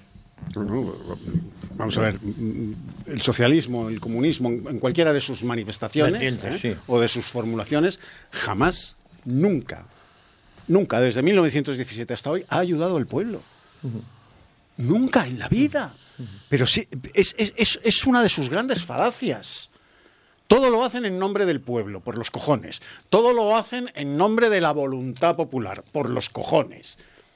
Vamos a ver, el socialismo, el comunismo, en cualquiera de sus manifestaciones ¿eh? sí. o de sus formulaciones, jamás, nunca, nunca, desde mil novecientos diecisiete hasta hoy, ha ayudado al pueblo. Uh-huh. Nunca en la vida. Uh-huh. Pero sí, es, es, es una de sus grandes falacias. Todo lo hacen en nombre del pueblo, por los cojones. Todo lo hacen en nombre de la voluntad popular, por los cojones.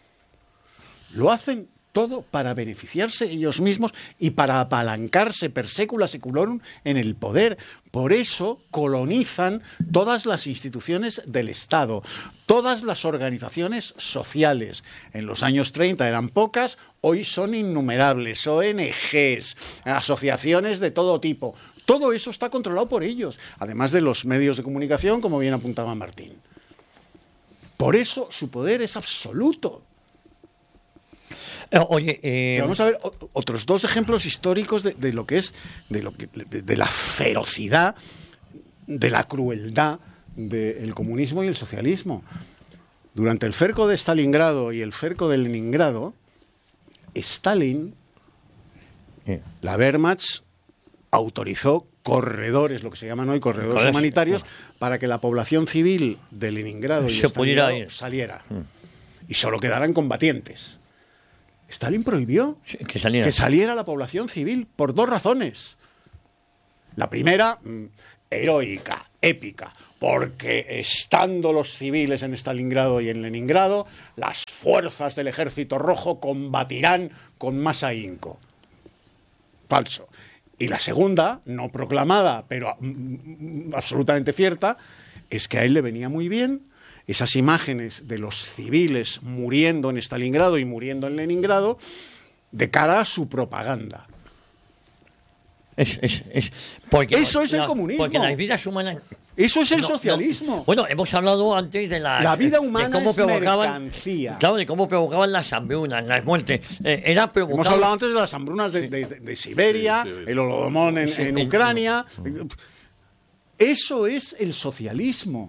Lo hacen todo para beneficiarse ellos mismos y para apalancarse per secula seculorum en el poder. Por eso colonizan todas las instituciones del Estado, todas las organizaciones sociales. En los años treinta eran pocas, hoy son innumerables, O N Ges, asociaciones de todo tipo. Todo eso está controlado por ellos, además de los medios de comunicación, como bien apuntaba Martín. Por eso su poder es absoluto. Eh, oye, eh... vamos a ver o, otros dos ejemplos históricos de, de lo que es, de lo que, de, de la ferocidad, de la crueldad del comunismo y el socialismo. Durante el cerco de Stalingrado y el cerco de Leningrado, Stalin, yeah. la Wehrmacht, autorizó corredores, lo que se llaman hoy corredores ¿Cuál humanitarios, es? para que la población civil de Leningrado y se pudiera ir. saliera. Mm. Y solo quedaran combatientes. Stalin prohibió sí, que, saliera. que saliera la población civil por dos razones. La primera, mmm, heroica, épica, porque estando los civiles en Stalingrado y en Leningrado, las fuerzas del Ejército Rojo combatirán con más ahínco. Falso. Y la segunda, no proclamada, pero mm, absolutamente cierta, es que a él le venía muy bien esas imágenes de los civiles muriendo en Stalingrado y muriendo en Leningrado de cara a su propaganda. Es, es, es, porque Eso es la, el comunismo. Porque las vidas humanas... Eso es el no, socialismo. No. Bueno, hemos hablado antes de la... La vida humana de cómo es provocaban, mercancía. Claro, de cómo provocaban las hambrunas, las muertes. Eh, era provocado... Hemos hablado antes de las hambrunas de, de, de, de Siberia, sí, sí. el Holodomor en, sí, en Ucrania. En... Eso es el socialismo.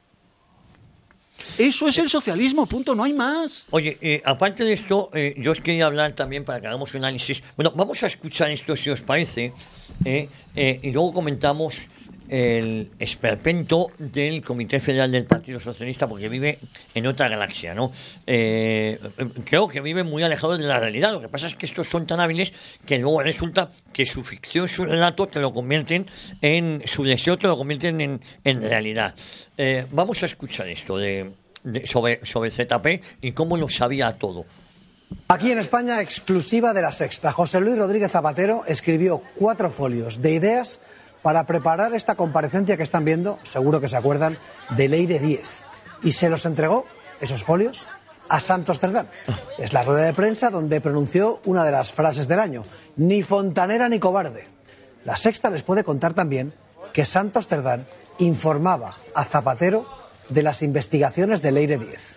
Eso es el socialismo, punto, no hay más. Oye, eh, aparte de esto, eh, yo os quería hablar también para que hagamos un análisis. Bueno, vamos a escuchar esto si os parece, eh, eh, y luego comentamos el esperpento del Comité Federal del Partido Socialista, porque vive en otra galaxia, ¿no? Eh, creo que vive muy alejado de la realidad. Lo que pasa es que estos son tan hábiles que luego resulta que su ficción, su relato, te lo convierten en... su deseo te lo convierten en, en realidad. Eh, vamos a escuchar esto de, de, sobre, sobre Z P y cómo lo sabía todo. Aquí en España, exclusiva de La Sexta, José Luis Rodríguez Zapatero escribió cuatro folios de ideas para preparar esta comparecencia que están viendo, seguro que se acuerdan, de Leire Díez. Y se los entregó, esos folios, a Santos Cerdán. Es la rueda de prensa donde pronunció una de las frases del año: ni fontanera ni cobarde. La Sexta les puede contar también que Santos Cerdán informaba a Zapatero de las investigaciones de Leire Díez.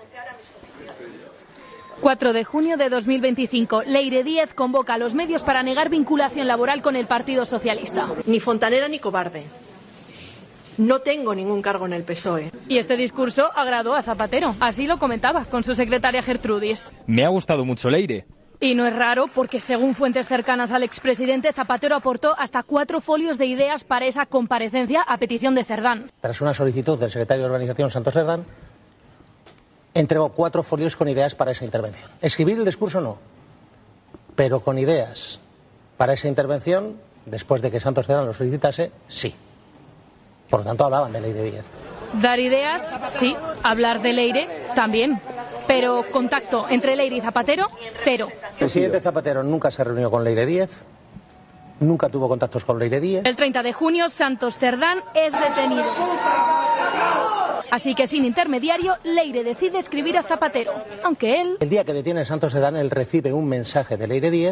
cuatro de junio de dos mil veinticinco, Leire Díez convoca a los medios para negar vinculación laboral con el Partido Socialista. Ni fontanera ni cobarde. No tengo ningún cargo en el P S O E. Y este discurso agradó a Zapatero. Así lo comentaba con su secretaria Gertrudis. Me ha gustado mucho Leire. Y no es raro porque, según fuentes cercanas al expresidente, Zapatero aportó hasta cuatro folios de ideas para esa comparecencia a petición de Cerdán. Tras una solicitud del secretario de Organización, Santos Cerdán, entregó cuatro folios con ideas para esa intervención. Escribir el discurso no, pero con ideas para esa intervención, después de que Santos Cerdán lo solicitase, sí. Por lo tanto, hablaban de Leire Díez. Dar ideas, sí. Hablar de Leire, también. Pero contacto entre Leire y Zapatero, cero. El presidente Zapatero nunca se reunió con Leire Díez, nunca tuvo contactos con Leire Díez. El treinta de junio, Santos Cerdán es detenido. Así que sin intermediario, Leire decide escribir a Zapatero, aunque él... El día que detiene Santos Cerdán, él recibe un mensaje de Leire Díez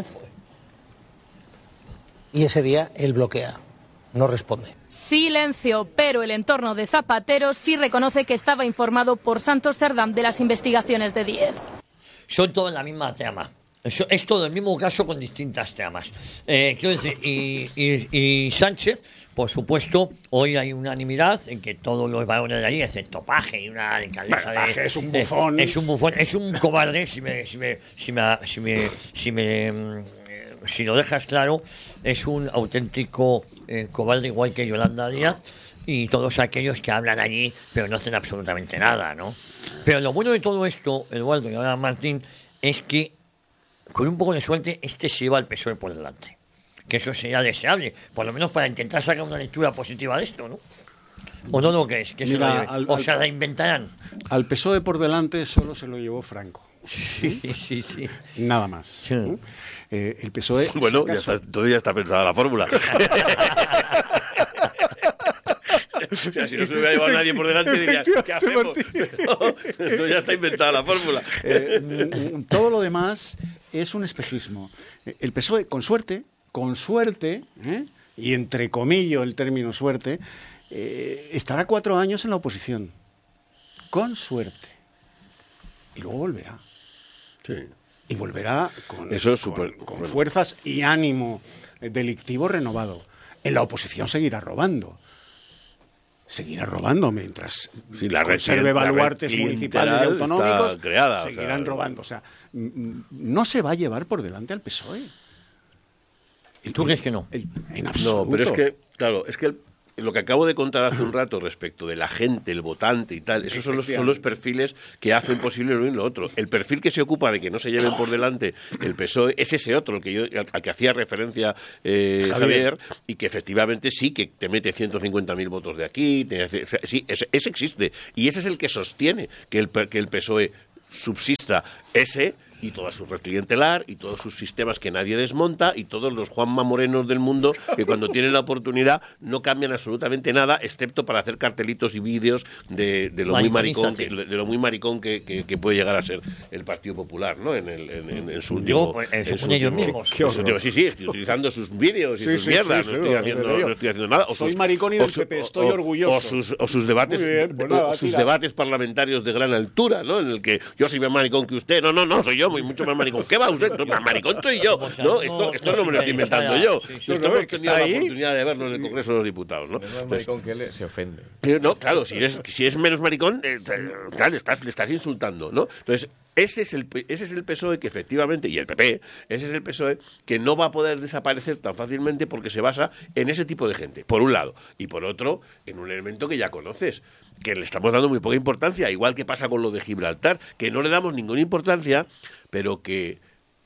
y ese día él bloquea, no responde. Silencio, pero el entorno de Zapatero sí reconoce que estaba informado por Santos Cerdán de las investigaciones de Díez. Son todas la misma trama. Es todo el mismo caso con distintas tramas. Eh, quiero decir, y, y, y Sánchez, por supuesto, hoy hay unanimidad en que todos los varones de allí, excepto Paje y una alcaldesa de... Paje es un bufón. Eh, es un bufón, es un cobarde, si me, si me, si me, si me, si me, si lo dejas claro, es un auténtico eh, cobarde, igual que Yolanda Díaz y todos aquellos que hablan allí, pero no hacen absolutamente nada, ¿no? Pero lo bueno de todo esto, Eduardo y ahora Martín, es que con un poco de suerte, este se lleva al P S O E por delante. Que eso sería deseable, por lo menos para intentar sacar una lectura positiva de esto, ¿no? ¿O no lo crees? Que Mira, se al, o al, se la inventarán. Al P S O E por delante solo se lo llevó Franco. Sí, sí, sí. Nada más. Sí. ¿Mm? Eh, el P S O E... Bueno, ya está, todavía está pensada la fórmula. O sea, si no se hubiera llevado nadie por delante, diría, ¿qué hacemos? Pero esto ya está inventada la fórmula. Eh, todo lo demás es un espejismo. El P S O E, con suerte, con suerte, ¿eh? y entre comillas el término suerte, eh, estará cuatro años en la oposición. Con suerte. Y luego volverá. Sí. y volverá con, Eso es con, super, con bueno. fuerzas y ánimo delictivo renovado. En la oposición seguirá robando. Seguirá robando mientras sí, la conserve baluartes municipales y autonómicos, creada, seguirán o sea, robando. O sea, no se va a llevar por delante al P S O E. ¿Tú crees que no? El, en absoluto. No, pero es que, claro, es que el, lo que acabo de contar hace un rato respecto de la gente, el votante y tal, esos son los, son los perfiles que hacen posible lo uno y lo otro. El perfil que se ocupa de que no se lleven por delante el P S O E es ese otro, el que yo, al, al que hacía referencia eh, Javier, y que efectivamente sí que te mete ciento cincuenta mil votos de aquí, te hace, sí, ese, ese existe. Y ese es el que sostiene que el, que el P S O E subsista, ese y toda su red clientelar y todos sus sistemas que nadie desmonta y todos los Juanma Morenos del mundo que cuando tienen la oportunidad no cambian absolutamente nada excepto para hacer cartelitos y vídeos de, de lo muy maricón que, de lo muy maricón que, que, que puede llegar a ser el Partido Popular, ¿no? En, el, en, en, en su último, Digo, pues, en su ellos mismos. Qué, qué sí, sí, estoy utilizando sus vídeos y sí, sus sí, mierdas, sí, no, sí, estoy sí, haciendo, sí, no estoy haciendo nada. O soy sus, maricón y del su, P P, estoy o, orgulloso. O sus, o sus debates, bien, pues nada, o sus tira. debates parlamentarios de gran altura, ¿no? En el que yo soy más maricón que usted. No, no, no, soy yo, muy mucho más maricón. ¿Qué va usted? No, más maricón soy yo. No, esto, esto no me lo estoy inventando yo. Esto hemos tenido la oportunidad de verlo en el Congreso de los Diputados, ¿no? Menos maricón que él se ofende. Pero no, claro, si eres, si es menos maricón, eh, claro, le estás, le estás insultando, ¿no? Entonces, ese es, el, ese es el P S O E que efectivamente, y el P P, ese es el P S O E que no va a poder desaparecer tan fácilmente porque se basa en ese tipo de gente, por un lado. Y por otro, en un elemento que ya conoces, que le estamos dando muy poca importancia, igual que pasa con lo de Gibraltar, que no le damos ninguna importancia, pero que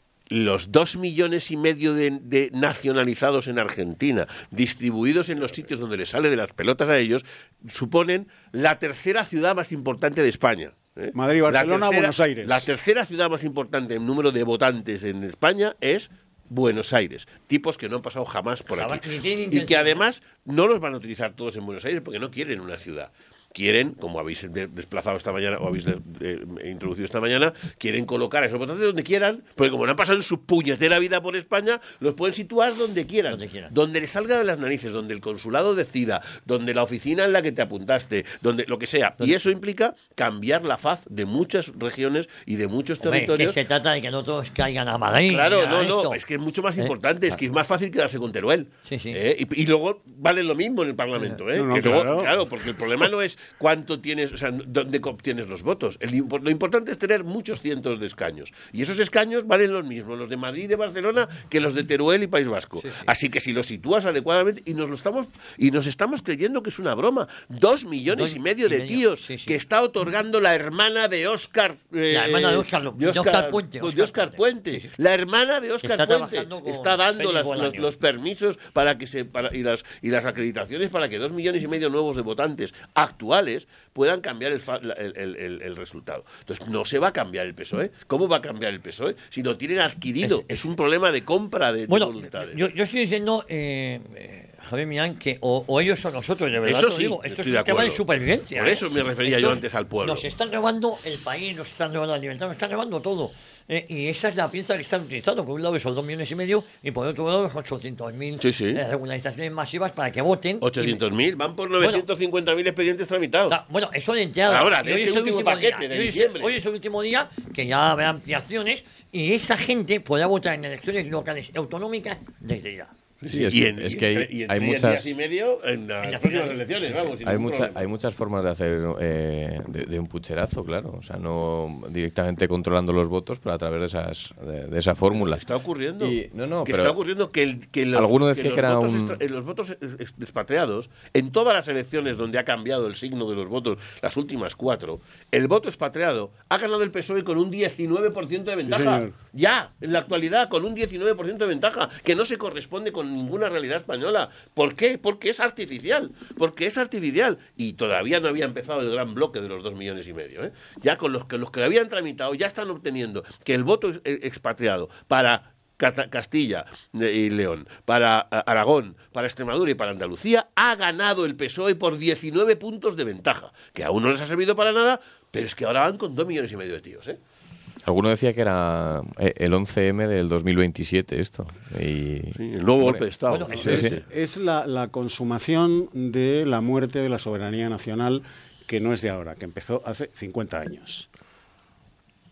los dos millones y medio de, de nacionalizados en Argentina, distribuidos en los sitios donde les sale de las pelotas a ellos, suponen la tercera ciudad más importante de España. ¿eh? Madrid, Barcelona, tercera, Buenos Aires. La tercera ciudad más importante en número de votantes en España es Buenos Aires. Tipos que no han pasado jamás por jamás, aquí. Y que además no los van a utilizar todos en Buenos Aires porque no quieren una ciudad. Quieren, como habéis de, desplazado esta mañana o habéis de, de, introducido esta mañana, quieren colocar a esos votantes donde quieran, porque como no han pasado en su puñetera vida por España, los pueden situar donde quieran, donde, quieran. donde les salga de las narices, donde el consulado decida, donde la oficina en la que te apuntaste, donde lo que sea. Y eso implica cambiar la faz de muchas regiones y de muchos Hombre, territorios. que se trata de que no todos caigan a Madrid. Claro, no, esto. no, es que es mucho más ¿Eh? importante, es que es más fácil quedarse con Teruel. Sí, sí. ¿eh? Y, y luego vale lo mismo en el Parlamento. ¿eh? No, no, que luego, claro. claro, porque el problema no es cuánto tienes, o sea, dónde obtienes los votos. El, lo importante es tener muchos cientos de escaños. Y esos escaños valen los mismos, los de Madrid y de Barcelona, que los de Teruel y País Vasco. Sí, sí. Así que si los sitúas adecuadamente, y nos lo estamos, y nos estamos creyendo que es una broma. Dos millones Dos y medio de y medio. tíos sí, sí. que está otorgando la hermana de Óscar. Eh, la hermana de Óscar, de Óscar, Óscar Puente. Pues de Óscar Puente. Sí, sí. La hermana de Óscar Puente está dando las, los, los permisos para que se para, y las y las acreditaciones para que dos millones y medio nuevos de votantes actuales puedan cambiar el, el, el, el, el resultado. Entonces, no se va a cambiar el P S O E. ¿Cómo va a cambiar el P S O E? Si lo tienen adquirido. Es, es, es un problema de compra de, bueno, de voluntades. Yo, yo estoy diciendo, eh, eh, Javier Millán, que o, o ellos o nosotros, de verdad. Eso sí, digo. Esto es un de tema de supervivencia. Por eso ¿eh? me refería Estos yo antes al pueblo. Nos están robando el país, nos están robando la libertad, nos están robando todo. Eh, y esa es la pieza que están utilizando. Por un lado esos dos millones y medio y por otro lado los ochocientos mil sí, sí. eh, regularizaciones masivas para que voten. ochocientos mil, van por novecientos cincuenta mil bueno, expedientes tramitados. Bueno, eso de entrada. Ahora, de este último paquete día. de hoy diciembre. Es, hoy es el último día que ya habrá ampliaciones y esa gente podrá votar en elecciones locales y autonómicas desde ya. Sí, es y que, en, es que hay, y en hay tres muchas días y medio en las, en las próximas elecciones, vamos. Hay, mucha, hay muchas formas de hacer eh, de, de un pucherazo, claro. O sea, no directamente controlando los votos, pero a través de esas de, de esa fórmula. Está ocurriendo. Y, no, no, que pero está ocurriendo que, el, que los, alguno decía que los que era votos, un... extra, los votos expatriados, en todas las elecciones donde ha cambiado el signo de los votos, las últimas cuatro, el voto expatriado ha ganado el P S O E con un diecinueve por ciento de ventaja. Sí, ya, en la actualidad, con un diecinueve por ciento de ventaja, que no se corresponde con ninguna realidad española. ¿Por qué? Porque es artificial. Porque es artificial. Y todavía no había empezado el gran bloque de los dos millones y medio. ¿eh? Ya con los que los que habían tramitado ya están obteniendo que el voto expatriado para Castilla y León, para Aragón, para Extremadura y para Andalucía ha ganado el P S O E por diecinueve puntos de ventaja. Que aún no les ha servido para nada, pero es que ahora van con dos millones y medio de tíos, ¿eh? Alguno decía que era el once eme del dos mil veintisiete esto. Y... Sí, el nuevo golpe de Estado. Bueno, ¿no? es, sí. es la, la consumación de la muerte de la soberanía nacional que no es de ahora, que empezó hace cincuenta años. O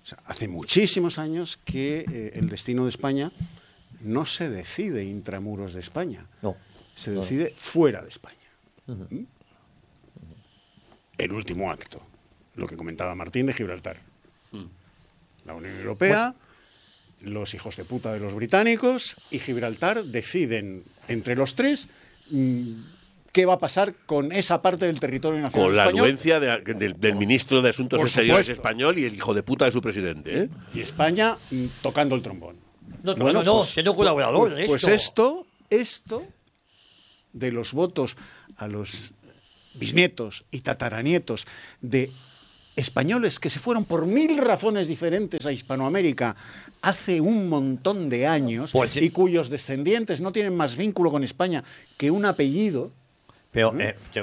sea, hace muchísimos años que eh, el destino de España no se decide intramuros de España, no, se no. decide fuera de España. Uh-huh. ¿Mm? El último acto, lo que comentaba Martín de Gibraltar. Mm. La Unión Europea, bueno. los hijos de puta de los británicos y Gibraltar deciden entre los tres mmm, qué va a pasar con esa parte del territorio nacional Con la español. anuencia de, de, del ministro de Asuntos Por Exteriores supuesto. español y el hijo de puta de su presidente, ¿eh? Y España mmm, tocando el trombón. No, no, bueno, no, pues, siendo colaborador de pues esto. esto, esto de los votos a los bisnietos y tataranietos de españoles que se fueron por mil razones diferentes a Hispanoamérica hace un montón de años pues sí. y cuyos descendientes no tienen más vínculo con España que un apellido. Pero, ¿Mm? eh, te...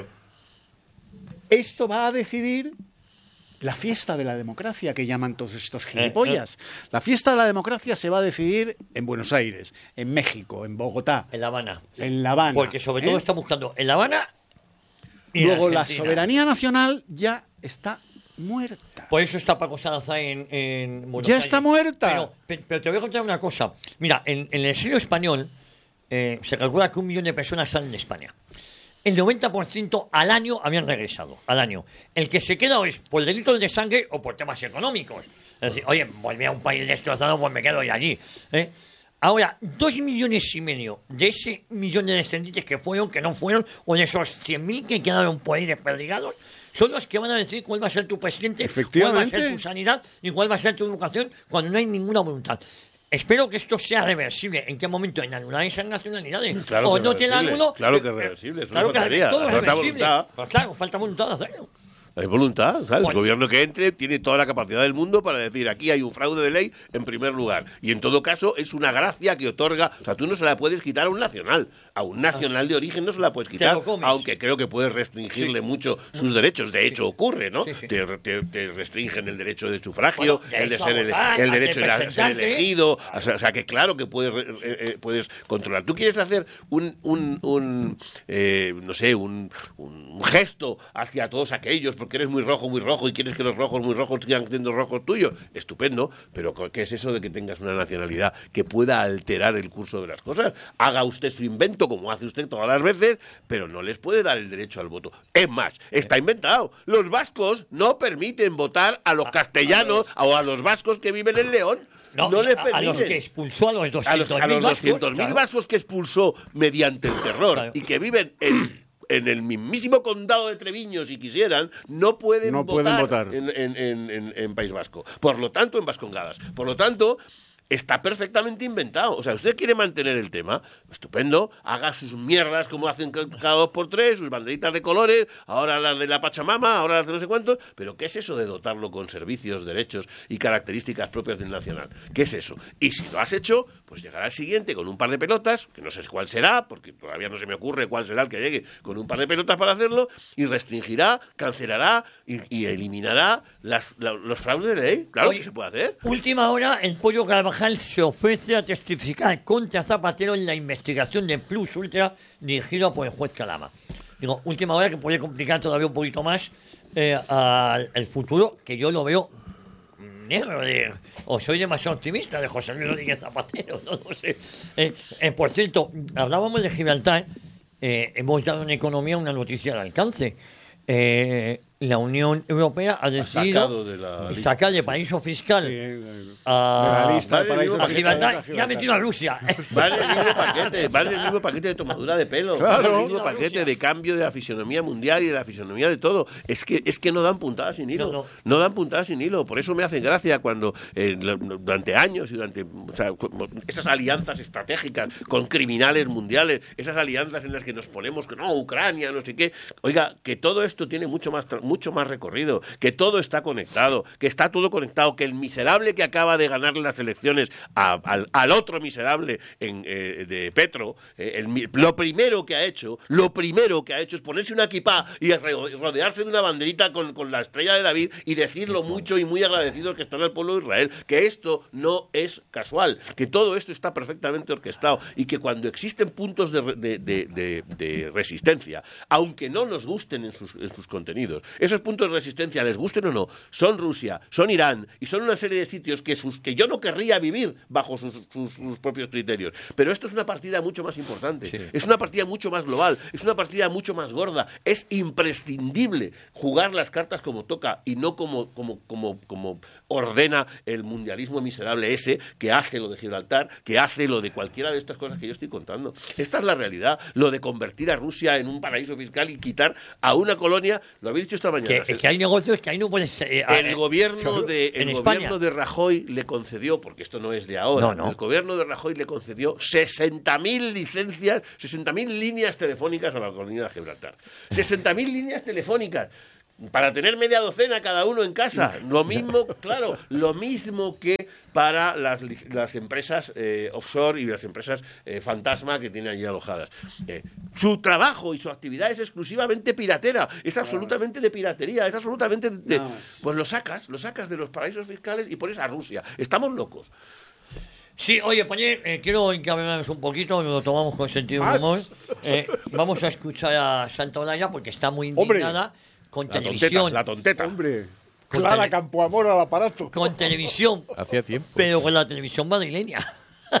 Esto va a decidir la fiesta de la democracia que llaman todos estos gilipollas. Eh, eh. La fiesta de la democracia se va a decidir en Buenos Aires, en México, en Bogotá. En La Habana. En La Habana. Porque sobre todo ¿eh? está buscando en La Habana y Luego en la soberanía nacional ya está muerta. Por eso está Paco Salazar en, en Buenos ya Aires. está muerta. Pero, pero te voy a contar una cosa. Mira, en, en el exilio español eh, se calcula que un millón de personas salen de España. El noventa por ciento al año habían regresado, al año. El que se queda es por delitos de sangre o por temas económicos. Es decir, oye, volví a un país destrozado, pues me quedo allí. ¿eh? Ahora, dos millones y medio de ese millón de descendientes que fueron, que no fueron, o de esos cien mil que quedaron por ahí desperdigados, son los que van a decir cuál va a ser tu presidente, cuál va a ser tu sanidad y cuál va a ser tu educación cuando no hay ninguna voluntad. Espero que esto sea reversible. ¿En qué momento? En anular esas nacionalidades. Claro o que no te dan uno. Claro que es reversible. Eso Claro no que faltaría. todo es Falta reversible. voluntad. Pues claro, falta voluntad de hacerlo. Hay voluntad, ¿sabes? Bueno. El gobierno que entre tiene toda la capacidad del mundo para decir aquí hay un fraude de ley en primer lugar. Y en todo caso es una gracia que otorga... O sea, tú no se la puedes quitar a un nacional. A un nacional de origen no se la puedes quitar. Aunque creo que puedes restringirle sí. mucho sus derechos. De hecho, sí. ocurre, ¿no? Sí, sí. Te, te, te restringen el derecho de sufragio, bueno, de el de ser votar, el, el derecho de ser elegido. O sea, o sea, que claro que puedes, eh, eh, puedes controlar. Tú quieres hacer un, un, un eh, no sé, un, un gesto hacia todos aquellos porque eres muy rojo, muy rojo y quieres que los rojos muy rojos sigan siendo rojos tuyos, estupendo, pero ¿qué es eso de que tengas una nacionalidad que pueda alterar el curso de las cosas? Haga usted su invento como hace usted todas las veces, pero no les puede dar el derecho al voto. Es más, está inventado. Los vascos no permiten votar a los castellanos o a los vascos que viven en León. No, no les a, permiten. a los que expulsó a los doscientos mil vascos, claro. vascos que expulsó mediante el terror claro. y que viven en en el mismísimo condado de Treviño, si quisieran, no pueden no votar, pueden votar. En, en, en, en País Vasco. Por lo tanto, en Vascongadas. Por lo tanto, está perfectamente inventado. O sea, usted quiere mantener el tema, estupendo, haga sus mierdas como hacen cada dos por tres, sus banderitas de colores, ahora las de la Pachamama, ahora las de no sé cuántos, pero ¿qué es eso de dotarlo con servicios, derechos y características propias del nacional? ¿Qué es eso? Y si lo has hecho, pues llegará el siguiente con un par de pelotas, que no sé cuál será, porque todavía no se me ocurre cuál será el que llegue con un par de pelotas para hacerlo, y restringirá, cancelará y, y eliminará las, la, los fraudes de ley. Claro Oye, que se puede hacer. Última hora, el Pollo Carvajal se ofrece a testificar contra Zapatero en la investigación de Plus Ultra dirigida por el juez Calama. Digo, última hora que puede complicar todavía un poquito más eh, al, el futuro, que yo lo veo negro, de, o soy demasiado optimista de José Luis Rodríguez Zapatero, no, no sé. Eh, eh, por cierto, hablábamos de Gibraltar, eh, hemos dado en economía una noticia de alcance. Eh, la Unión Europea ha decidido de la sacar de paraíso fiscal sí, de a, la lista de paraíso a Gibraltar y ha metido a Rusia. Vale el mismo paquete, vale el mismo paquete de tomadura de pelo, claro. vale el mismo paquete de cambio de la fisonomía mundial y de la fisonomía de todo. Es que es que no dan puntadas sin hilo, no, no. no dan puntadas sin hilo. Por eso me hacen gracia cuando eh, durante años y durante o sea, esas alianzas estratégicas con criminales mundiales, esas alianzas en las que nos ponemos que no, Ucrania, no sé qué. Oiga, que todo esto tiene mucho más mucho más recorrido, que todo está conectado, que está todo conectado, que el miserable que acaba de ganarle las elecciones a, al, al otro miserable en, eh, de Petro, eh, el, lo primero que ha hecho, lo primero que ha hecho es ponerse una kipá y rodearse de una banderita con, con la estrella de David y decir lo mucho y muy agradecidos que están al pueblo de Israel, que esto no es casual, que todo esto está perfectamente orquestado y que cuando existen puntos de, de, de, de, de resistencia, aunque no nos gusten en sus, en sus contenidos, Esos puntos de resistencia, les gusten o no, son Rusia, son Irán y son una serie de sitios que, sus, que yo no querría vivir bajo sus, sus, sus propios criterios. Pero esto es una partida mucho más importante, sí. es una partida mucho más global, es una partida mucho más gorda. Es imprescindible jugar las cartas como toca y no como, como, como, como ordena el mundialismo miserable ese que hace lo de Gibraltar, que hace lo de cualquiera de estas cosas que yo estoy contando. Esta es la realidad, lo de convertir a Rusia en un paraíso fiscal y quitar a una colonia, lo habéis dicho esta mañana. Que, que hay negocios que ahí no puedes... Eh, el gobierno, de, el gobierno de Rajoy le concedió, porque esto no es de ahora, no, no. el gobierno de Rajoy le concedió sesenta mil licencias, sesenta mil líneas telefónicas a la colonia de Gibraltar. sesenta mil líneas telefónicas. Para tener media docena cada uno en casa. Lo mismo, claro, lo mismo que para las, las empresas eh, offshore y las empresas eh, fantasma que tienen allí alojadas. Eh, su trabajo y su actividad es exclusivamente piratera, es absolutamente de piratería, es absolutamente de... Pues lo sacas, lo sacas de los paraísos fiscales y pones a Rusia. Estamos locos. Sí, oye, Pañé, eh, quiero encaminarnos un poquito, lo tomamos con sentido de humor. Eh, vamos a escuchar a Santa Olaya porque está muy indignada. ¡Hombre! Con la televisión. Tonteta, la tonteta. Hombre, con Clara tele... Campoamor al aparato. Con televisión. Hacía tiempo. Pero con la televisión madrileña.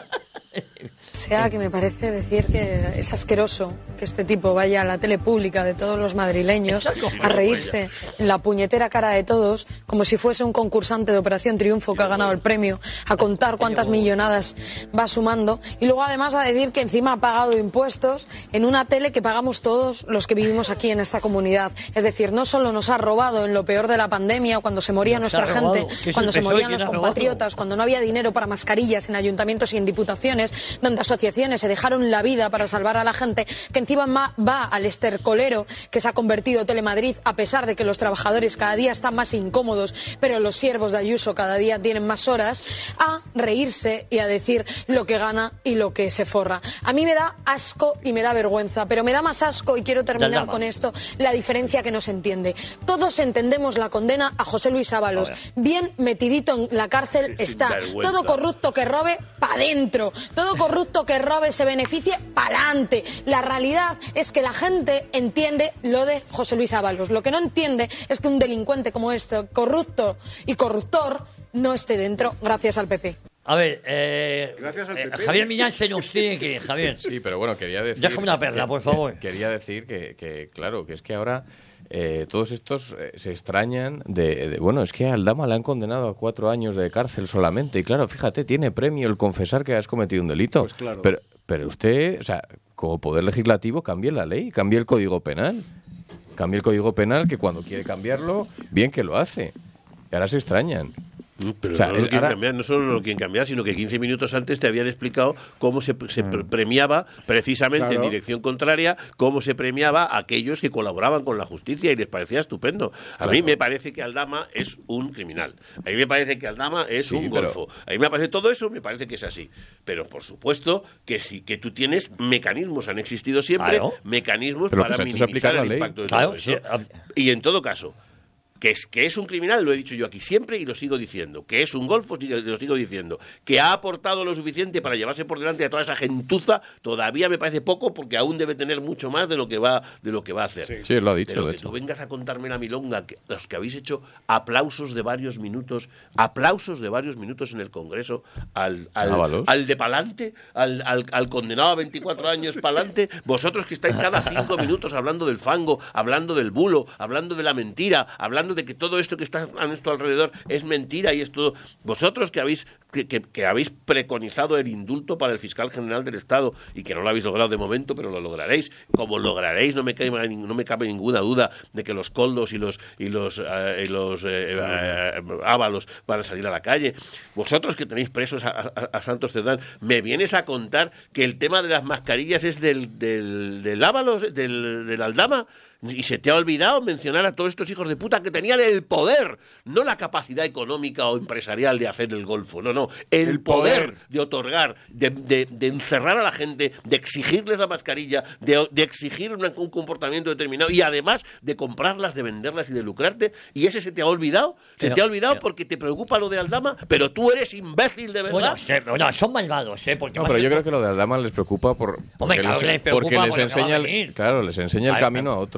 O sea, que me parece decir que es asqueroso que este tipo vaya a la tele pública de todos los madrileños Exacto. a reírse en la puñetera cara de todos como si fuese un concursante de Operación Triunfo que ha ganado el premio, a contar cuántas millonadas va sumando y luego además a decir que encima ha pagado impuestos en una tele que pagamos todos los que vivimos aquí en esta comunidad. Es decir, no solo nos ha robado en lo peor de la pandemia, cuando se moría nos nuestra gente, cuando se morían los compatriotas, cuando no había dinero para mascarillas en ayuntamientos y en diputaciones, donde asociaciones se dejaron la vida para salvar a la gente, que encima va al estercolero que se ha convertido Telemadrid, a pesar de que los trabajadores cada día están más incómodos, pero los siervos de Ayuso cada día tienen más horas, a reírse y a decir lo que gana y lo que se forra. A mí me da asco y me da vergüenza, pero me da más asco, y quiero terminar con esto, la diferencia que no se entiende. Todos entendemos la condena a José Luis Ábalos. Bien metidito en la cárcel está. Todo corrupto que robe, pa' dentro. Todo corrupto que robe se beneficie, pa'lante. La realidad es que la gente entiende lo de José Luis Ábalos. Lo que no entiende es que un delincuente como este, corrupto y corruptor, no esté dentro gracias al P P. A ver, eh, Gracias al eh, P P. Javier Millán se nos tiene que ir, Javier. Sí, pero bueno, quería decir... Déjame una perla, que, por favor. Que, quería decir que, que, claro, que es que ahora... Eh, todos estos eh, se extrañan de, de... Bueno, es que a Aldama le han condenado a cuatro años de cárcel solamente. Y claro, fíjate, tiene premio el confesar que has cometido un delito. Pues claro. Pero, pero usted, o sea, como poder legislativo, cambie la ley, cambie el Código Penal. Cambie el Código Penal, que cuando quiere cambiarlo, bien que lo hace. Y ahora se extrañan. Pero o sea, no, lo es, quieren ahora... cambiar, no solo lo quieren cambiar, sino que quince minutos antes te habían explicado cómo se, se mm. premiaba, precisamente claro. en dirección contraria, cómo se premiaba a aquellos que colaboraban con la justicia y les parecía estupendo. A claro. mí me parece que Aldama es un criminal. A mí me parece que Aldama es sí, un pero... golfo. A mí me parece todo eso, me parece que es así. Pero por supuesto que sí, que tú tienes mecanismos, han existido siempre, claro. mecanismos pero para pues minimizar el impacto de claro, todo eso. Sí. Y en todo caso, Que es, que es un criminal, lo he dicho yo aquí siempre y lo sigo diciendo. Que es un golfo, lo sigo diciendo. Que ha aportado lo suficiente para llevarse por delante a toda esa gentuza, todavía me parece poco, porque aún debe tener mucho más de lo que va, de lo que va a hacer. Sí, sí lo ha dicho. Pero de que hecho. tú vengas a contarme la milonga, que, los que habéis hecho aplausos de varios minutos, aplausos de varios minutos en el Congreso, al, al, al de pa'lante, al, al, al condenado a veinticuatro años pa'lante, vosotros que estáis cada cinco minutos hablando del fango, hablando del bulo, hablando de la mentira, hablando de que todo esto que está a nuestro alrededor es mentira y es todo. Vosotros que habéis que, que, que habéis preconizado el indulto para el fiscal general del Estado y que no lo habéis logrado de momento, pero lo lograréis. Como lograréis, no me cabe, no me cabe ninguna duda de que los coldos y los y los, uh, y los eh, eh, ábalos van a salir a la calle. Vosotros que tenéis presos a, a, a Santos Cerdán, me vienes a contar que el tema de las mascarillas es del del, del ábalos, del, del Aldama. Y se te ha olvidado mencionar a todos estos hijos de puta que tenían el poder, no la capacidad económica o empresarial de hacer el golfo, no, no, el, el poder, poder de otorgar, de, de, de encerrar a la gente, de exigirles la mascarilla, de, de exigir una, un comportamiento determinado y además de comprarlas, de venderlas y de lucrarte. Y ese se te ha olvidado, se pero, te ha olvidado pero, porque te preocupa lo de Aldama, pero tú eres imbécil de verdad. Bueno, se, no, son malvados, ¿eh? Porque no, pero yo creo que lo de Aldama les preocupa por, porque, Hombre, claro, les, les, preocupa porque les enseña el, claro, les enseña el camino a otros.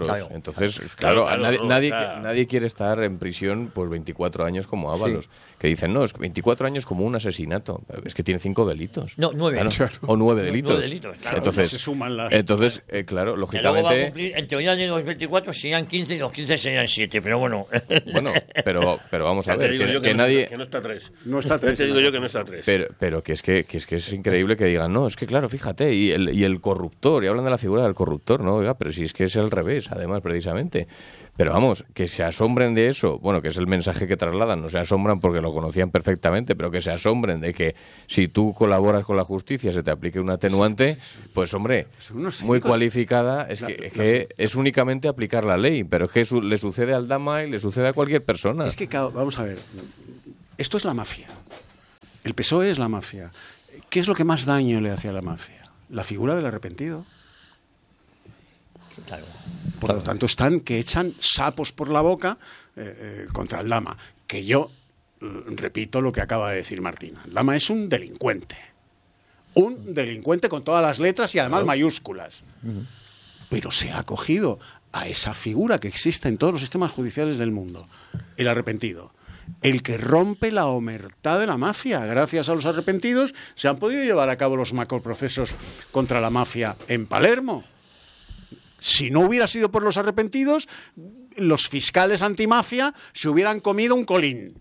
Claro. Entonces, claro, claro, nadie, no, nadie, o sea... nadie quiere estar en prisión pues veinticuatro años como Ábalos. Sí. Que dicen, no, es veinticuatro años como un asesinato. Es que tiene cinco delitos. No, nueve. Claro. O nueve delitos. Nueve delitos, claro. Entonces, se suman las... entonces eh, claro, lógicamente... Luego va a cumplir, en teoría de los veinticuatro serían quince y los quince serían siete, pero bueno. Bueno, pero, pero vamos a ya ver, te digo que, yo que, que no nadie... Está, que no está tres. No está tres. Ya te digo yo que no está tres. Pero, pero que, es que, que es que es increíble que digan, no, es que claro, fíjate, y el, y el corruptor, y hablan de la figura del corruptor, ¿no? Oiga, pero si es que es al revés, además, precisamente. Pero vamos, que se asombren de eso, bueno, que es el mensaje que trasladan, no se asombran porque lo conocían perfectamente, pero que se asombren de que si tú colaboras con la justicia se te aplique un atenuante, pues hombre, muy cualificada, es que, es, que es únicamente aplicar la ley, pero es que su, le sucede al Dama y le sucede a cualquier persona. Es que, vamos a ver, esto es la mafia, el P S O E es la mafia. ¿Qué es lo que más daño le hace a la mafia? La figura del arrepentido. Claro. Por claro. lo tanto, están que echan sapos por la boca eh, eh, contra el Dama. Que yo eh, repito lo que acaba de decir Martina. El Dama es un delincuente. Un delincuente con todas las letras y además claro. mayúsculas. Uh-huh. Pero se ha acogido a esa figura que existe en todos los sistemas judiciales del mundo. El arrepentido. El que rompe la omertá de la mafia. Gracias a los arrepentidos se han podido llevar a cabo los macroprocesos contra la mafia en Palermo. Si no hubiera sido por los arrepentidos, los fiscales antimafia se hubieran comido un colín.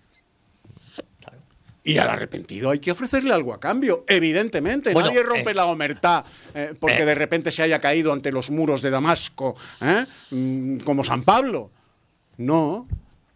Y al arrepentido hay que ofrecerle algo a cambio, evidentemente. Bueno, nadie rompe eh, la omertá eh, porque eh, de repente se haya caído ante los muros de Damasco, ¿eh? mm, como San Pablo. No.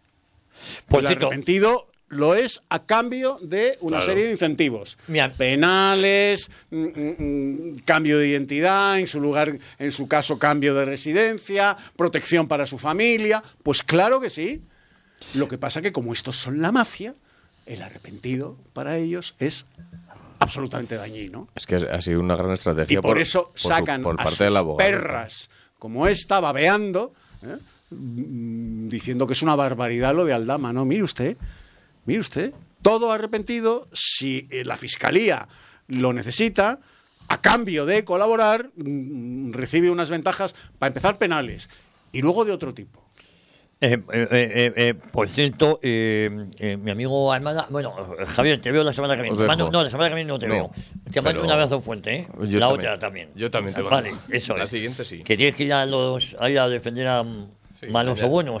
Por el arrepentido lo es a cambio de una claro. serie de incentivos. Bien. Penales, mm, mm, cambio de identidad, en su lugar, en su caso, cambio de residencia, protección para su familia. Pues claro que sí. Lo que pasa que como estos son la mafia, el arrepentido para ellos es absolutamente dañino. Es que ha sido una gran estrategia. Y por, por eso por sacan su, por a parte sus del abogado, perras, como esta, babeando, ¿eh? diciendo que es una barbaridad lo de Aldama. No, mire usted, mire usted, todo arrepentido, si la Fiscalía lo necesita, a cambio de colaborar, recibe unas ventajas, para empezar, penales, y luego de otro tipo. Eh, eh, eh, eh, por cierto, eh, eh, mi amigo Almada, bueno, Javier, te veo la semana que viene. Mando, no, la semana que viene no te no, veo. Te mando un abrazo fuerte, ¿eh? La también, otra también. Yo también te Vale, eso la es. La siguiente sí. Que tienes que ir a los, ahí a defender a sí, malos o buenos.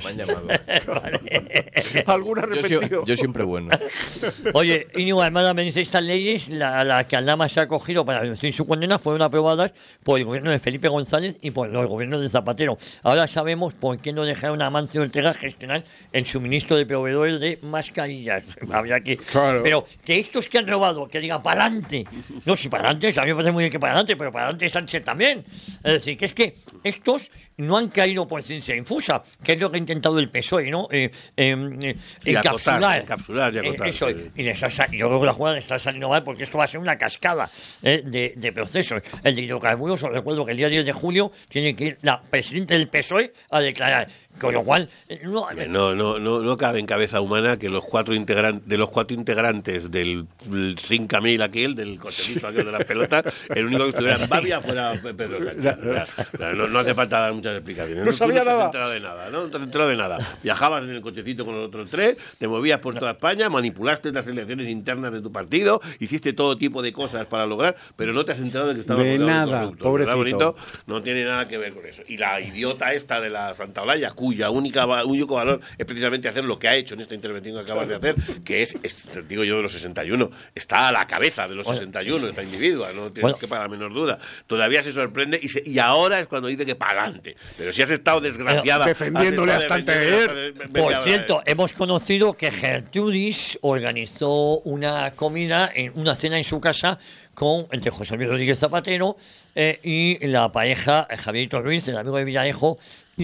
Vale. ¿Algún arrepentido? Yo, yo siempre bueno. Oye, Íñigo Almada me dice, estas leyes, la, la que Aldama se ha acogido para reducir su condena, fueron aprobadas por el gobierno de Felipe González y por el gobierno de Zapatero. Ahora sabemos por qué no dejaron a Amancio Ortega gestionar el suministro de proveedores de mascarillas. Habría que... Claro. Pero que estos que han robado, que digan para adelante. No, si para adelante, a mí me parece muy bien que para adelante, pero para adelante Sánchez también. Es decir, que es que estos no han caído por ciencia infusa, que es lo que ha intentado el P S O E, ¿no? Eh, eh, eh, y encapsular. Acotar, encapsular y acotar. Eh, eso, sí. Y les ha, yo creo que la jugada está saliendo mal porque esto va a ser una cascada eh, de, de procesos. El de hidrocarburos, os recuerdo que el día diez de julio tiene que ir la presidenta del P S O E a declarar. Con lo cual... No, no, no, no, no cabe en cabeza humana que los cuatro integrantes, de los cuatro integrantes del cinco mil aquel, del cochecito aquel de las pelotas, el único que estuviera en Babia fuera Pedro Sánchez. No, no hace falta dar muchas explicaciones. No, no sabía nada. No te has enterado de nada, ¿no? No te has enterado de nada. Viajabas en el cochecito con los otros tres, te movías por toda España, manipulaste las elecciones internas de tu partido, hiciste todo tipo de cosas para lograr, pero no te has enterado de que estabas de nada, pobrecito. Bonito, no tiene nada que ver con eso. Y la idiota esta de la Santa Olaya, cuya única único valor es precisamente hacer lo que ha hecho en esta intervención que acabas de hacer, que es, es digo yo, de los sesenta y uno. Está a la cabeza de los bueno, sesenta y uno, esta individua, no tienes bueno. que para la menor duda. Todavía se sorprende y, se, y ahora es cuando dice que para adelante. Pero si has estado desgraciada... Pero defendiéndole hasta anteayer. Por cierto, hemos conocido que Gertrudis organizó una comida, en una cena en su casa con entre José Luis Rodríguez Zapatero eh, y la pareja Javierito Ruiz, el amigo de Villarejo,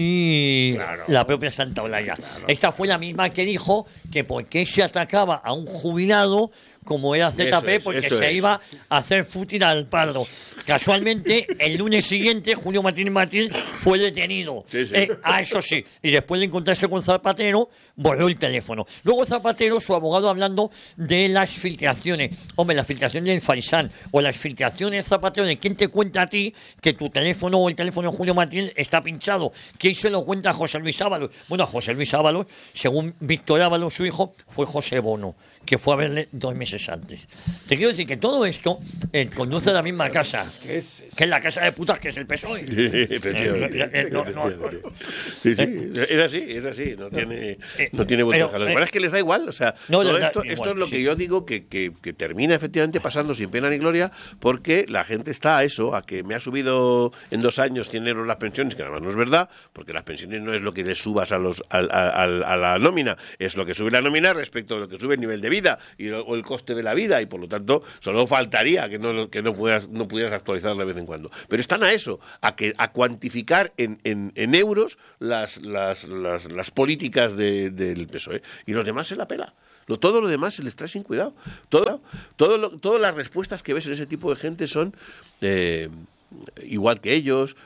y claro, la propia Santa Olaya. Claro. Esta fue la misma que dijo que por qué se atacaba a un jubilado como era Z P, es, porque se es. iba a hacer fútil al Pardo. Casualmente, el lunes siguiente, Julio Martínez Martínez fue detenido. Sí, sí. Eh, ah, eso sí. Y después de encontrarse con Zapatero, borró el teléfono. Luego Zapatero, su abogado, hablando de las filtraciones. Hombre, las filtraciones del Faisán o las filtraciones, Zapatero, de quién te cuenta a ti que tu teléfono o el teléfono de Julio Martínez está pinchado. ¿Quién se lo cuenta a José Luis Ábalos? Bueno, José Luis Ábalos, según Víctor Ábalos, su hijo, fue José Bono, que fue a verle dos meses antes. Te quiero decir que todo esto eh, conduce a la misma casa, es que, es, es, que es la casa de putas que es el P S O E. Sí, efectivamente. Eh, eh, no, no, no. Sí, sí, es así, es así, no tiene, no tiene vuelta hoja. Lo que pasa es que les da igual, o sea, no, todo da, esto, igual, esto es lo sí. que yo digo que, que, que termina efectivamente pasando sin pena ni gloria, porque la gente está a eso, a que me ha subido en dos años cien euros las pensiones, que además no es verdad, porque las pensiones no es lo que le subas a los a, a, a, a la nómina, es lo que sube la nómina respecto a lo que sube el nivel de vida y o el coste de la vida, y por lo tanto solo faltaría que no que no pudieras no pudieras actualizar de vez en cuando. Pero están a eso, a que a cuantificar en, en, en euros las las, las, las políticas de, del P S O E, y los demás se la pela. Lo, todo lo demás se les trae sin cuidado. Todo, todo lo, todas las respuestas que ves en ese tipo de gente son eh, igual que ellos,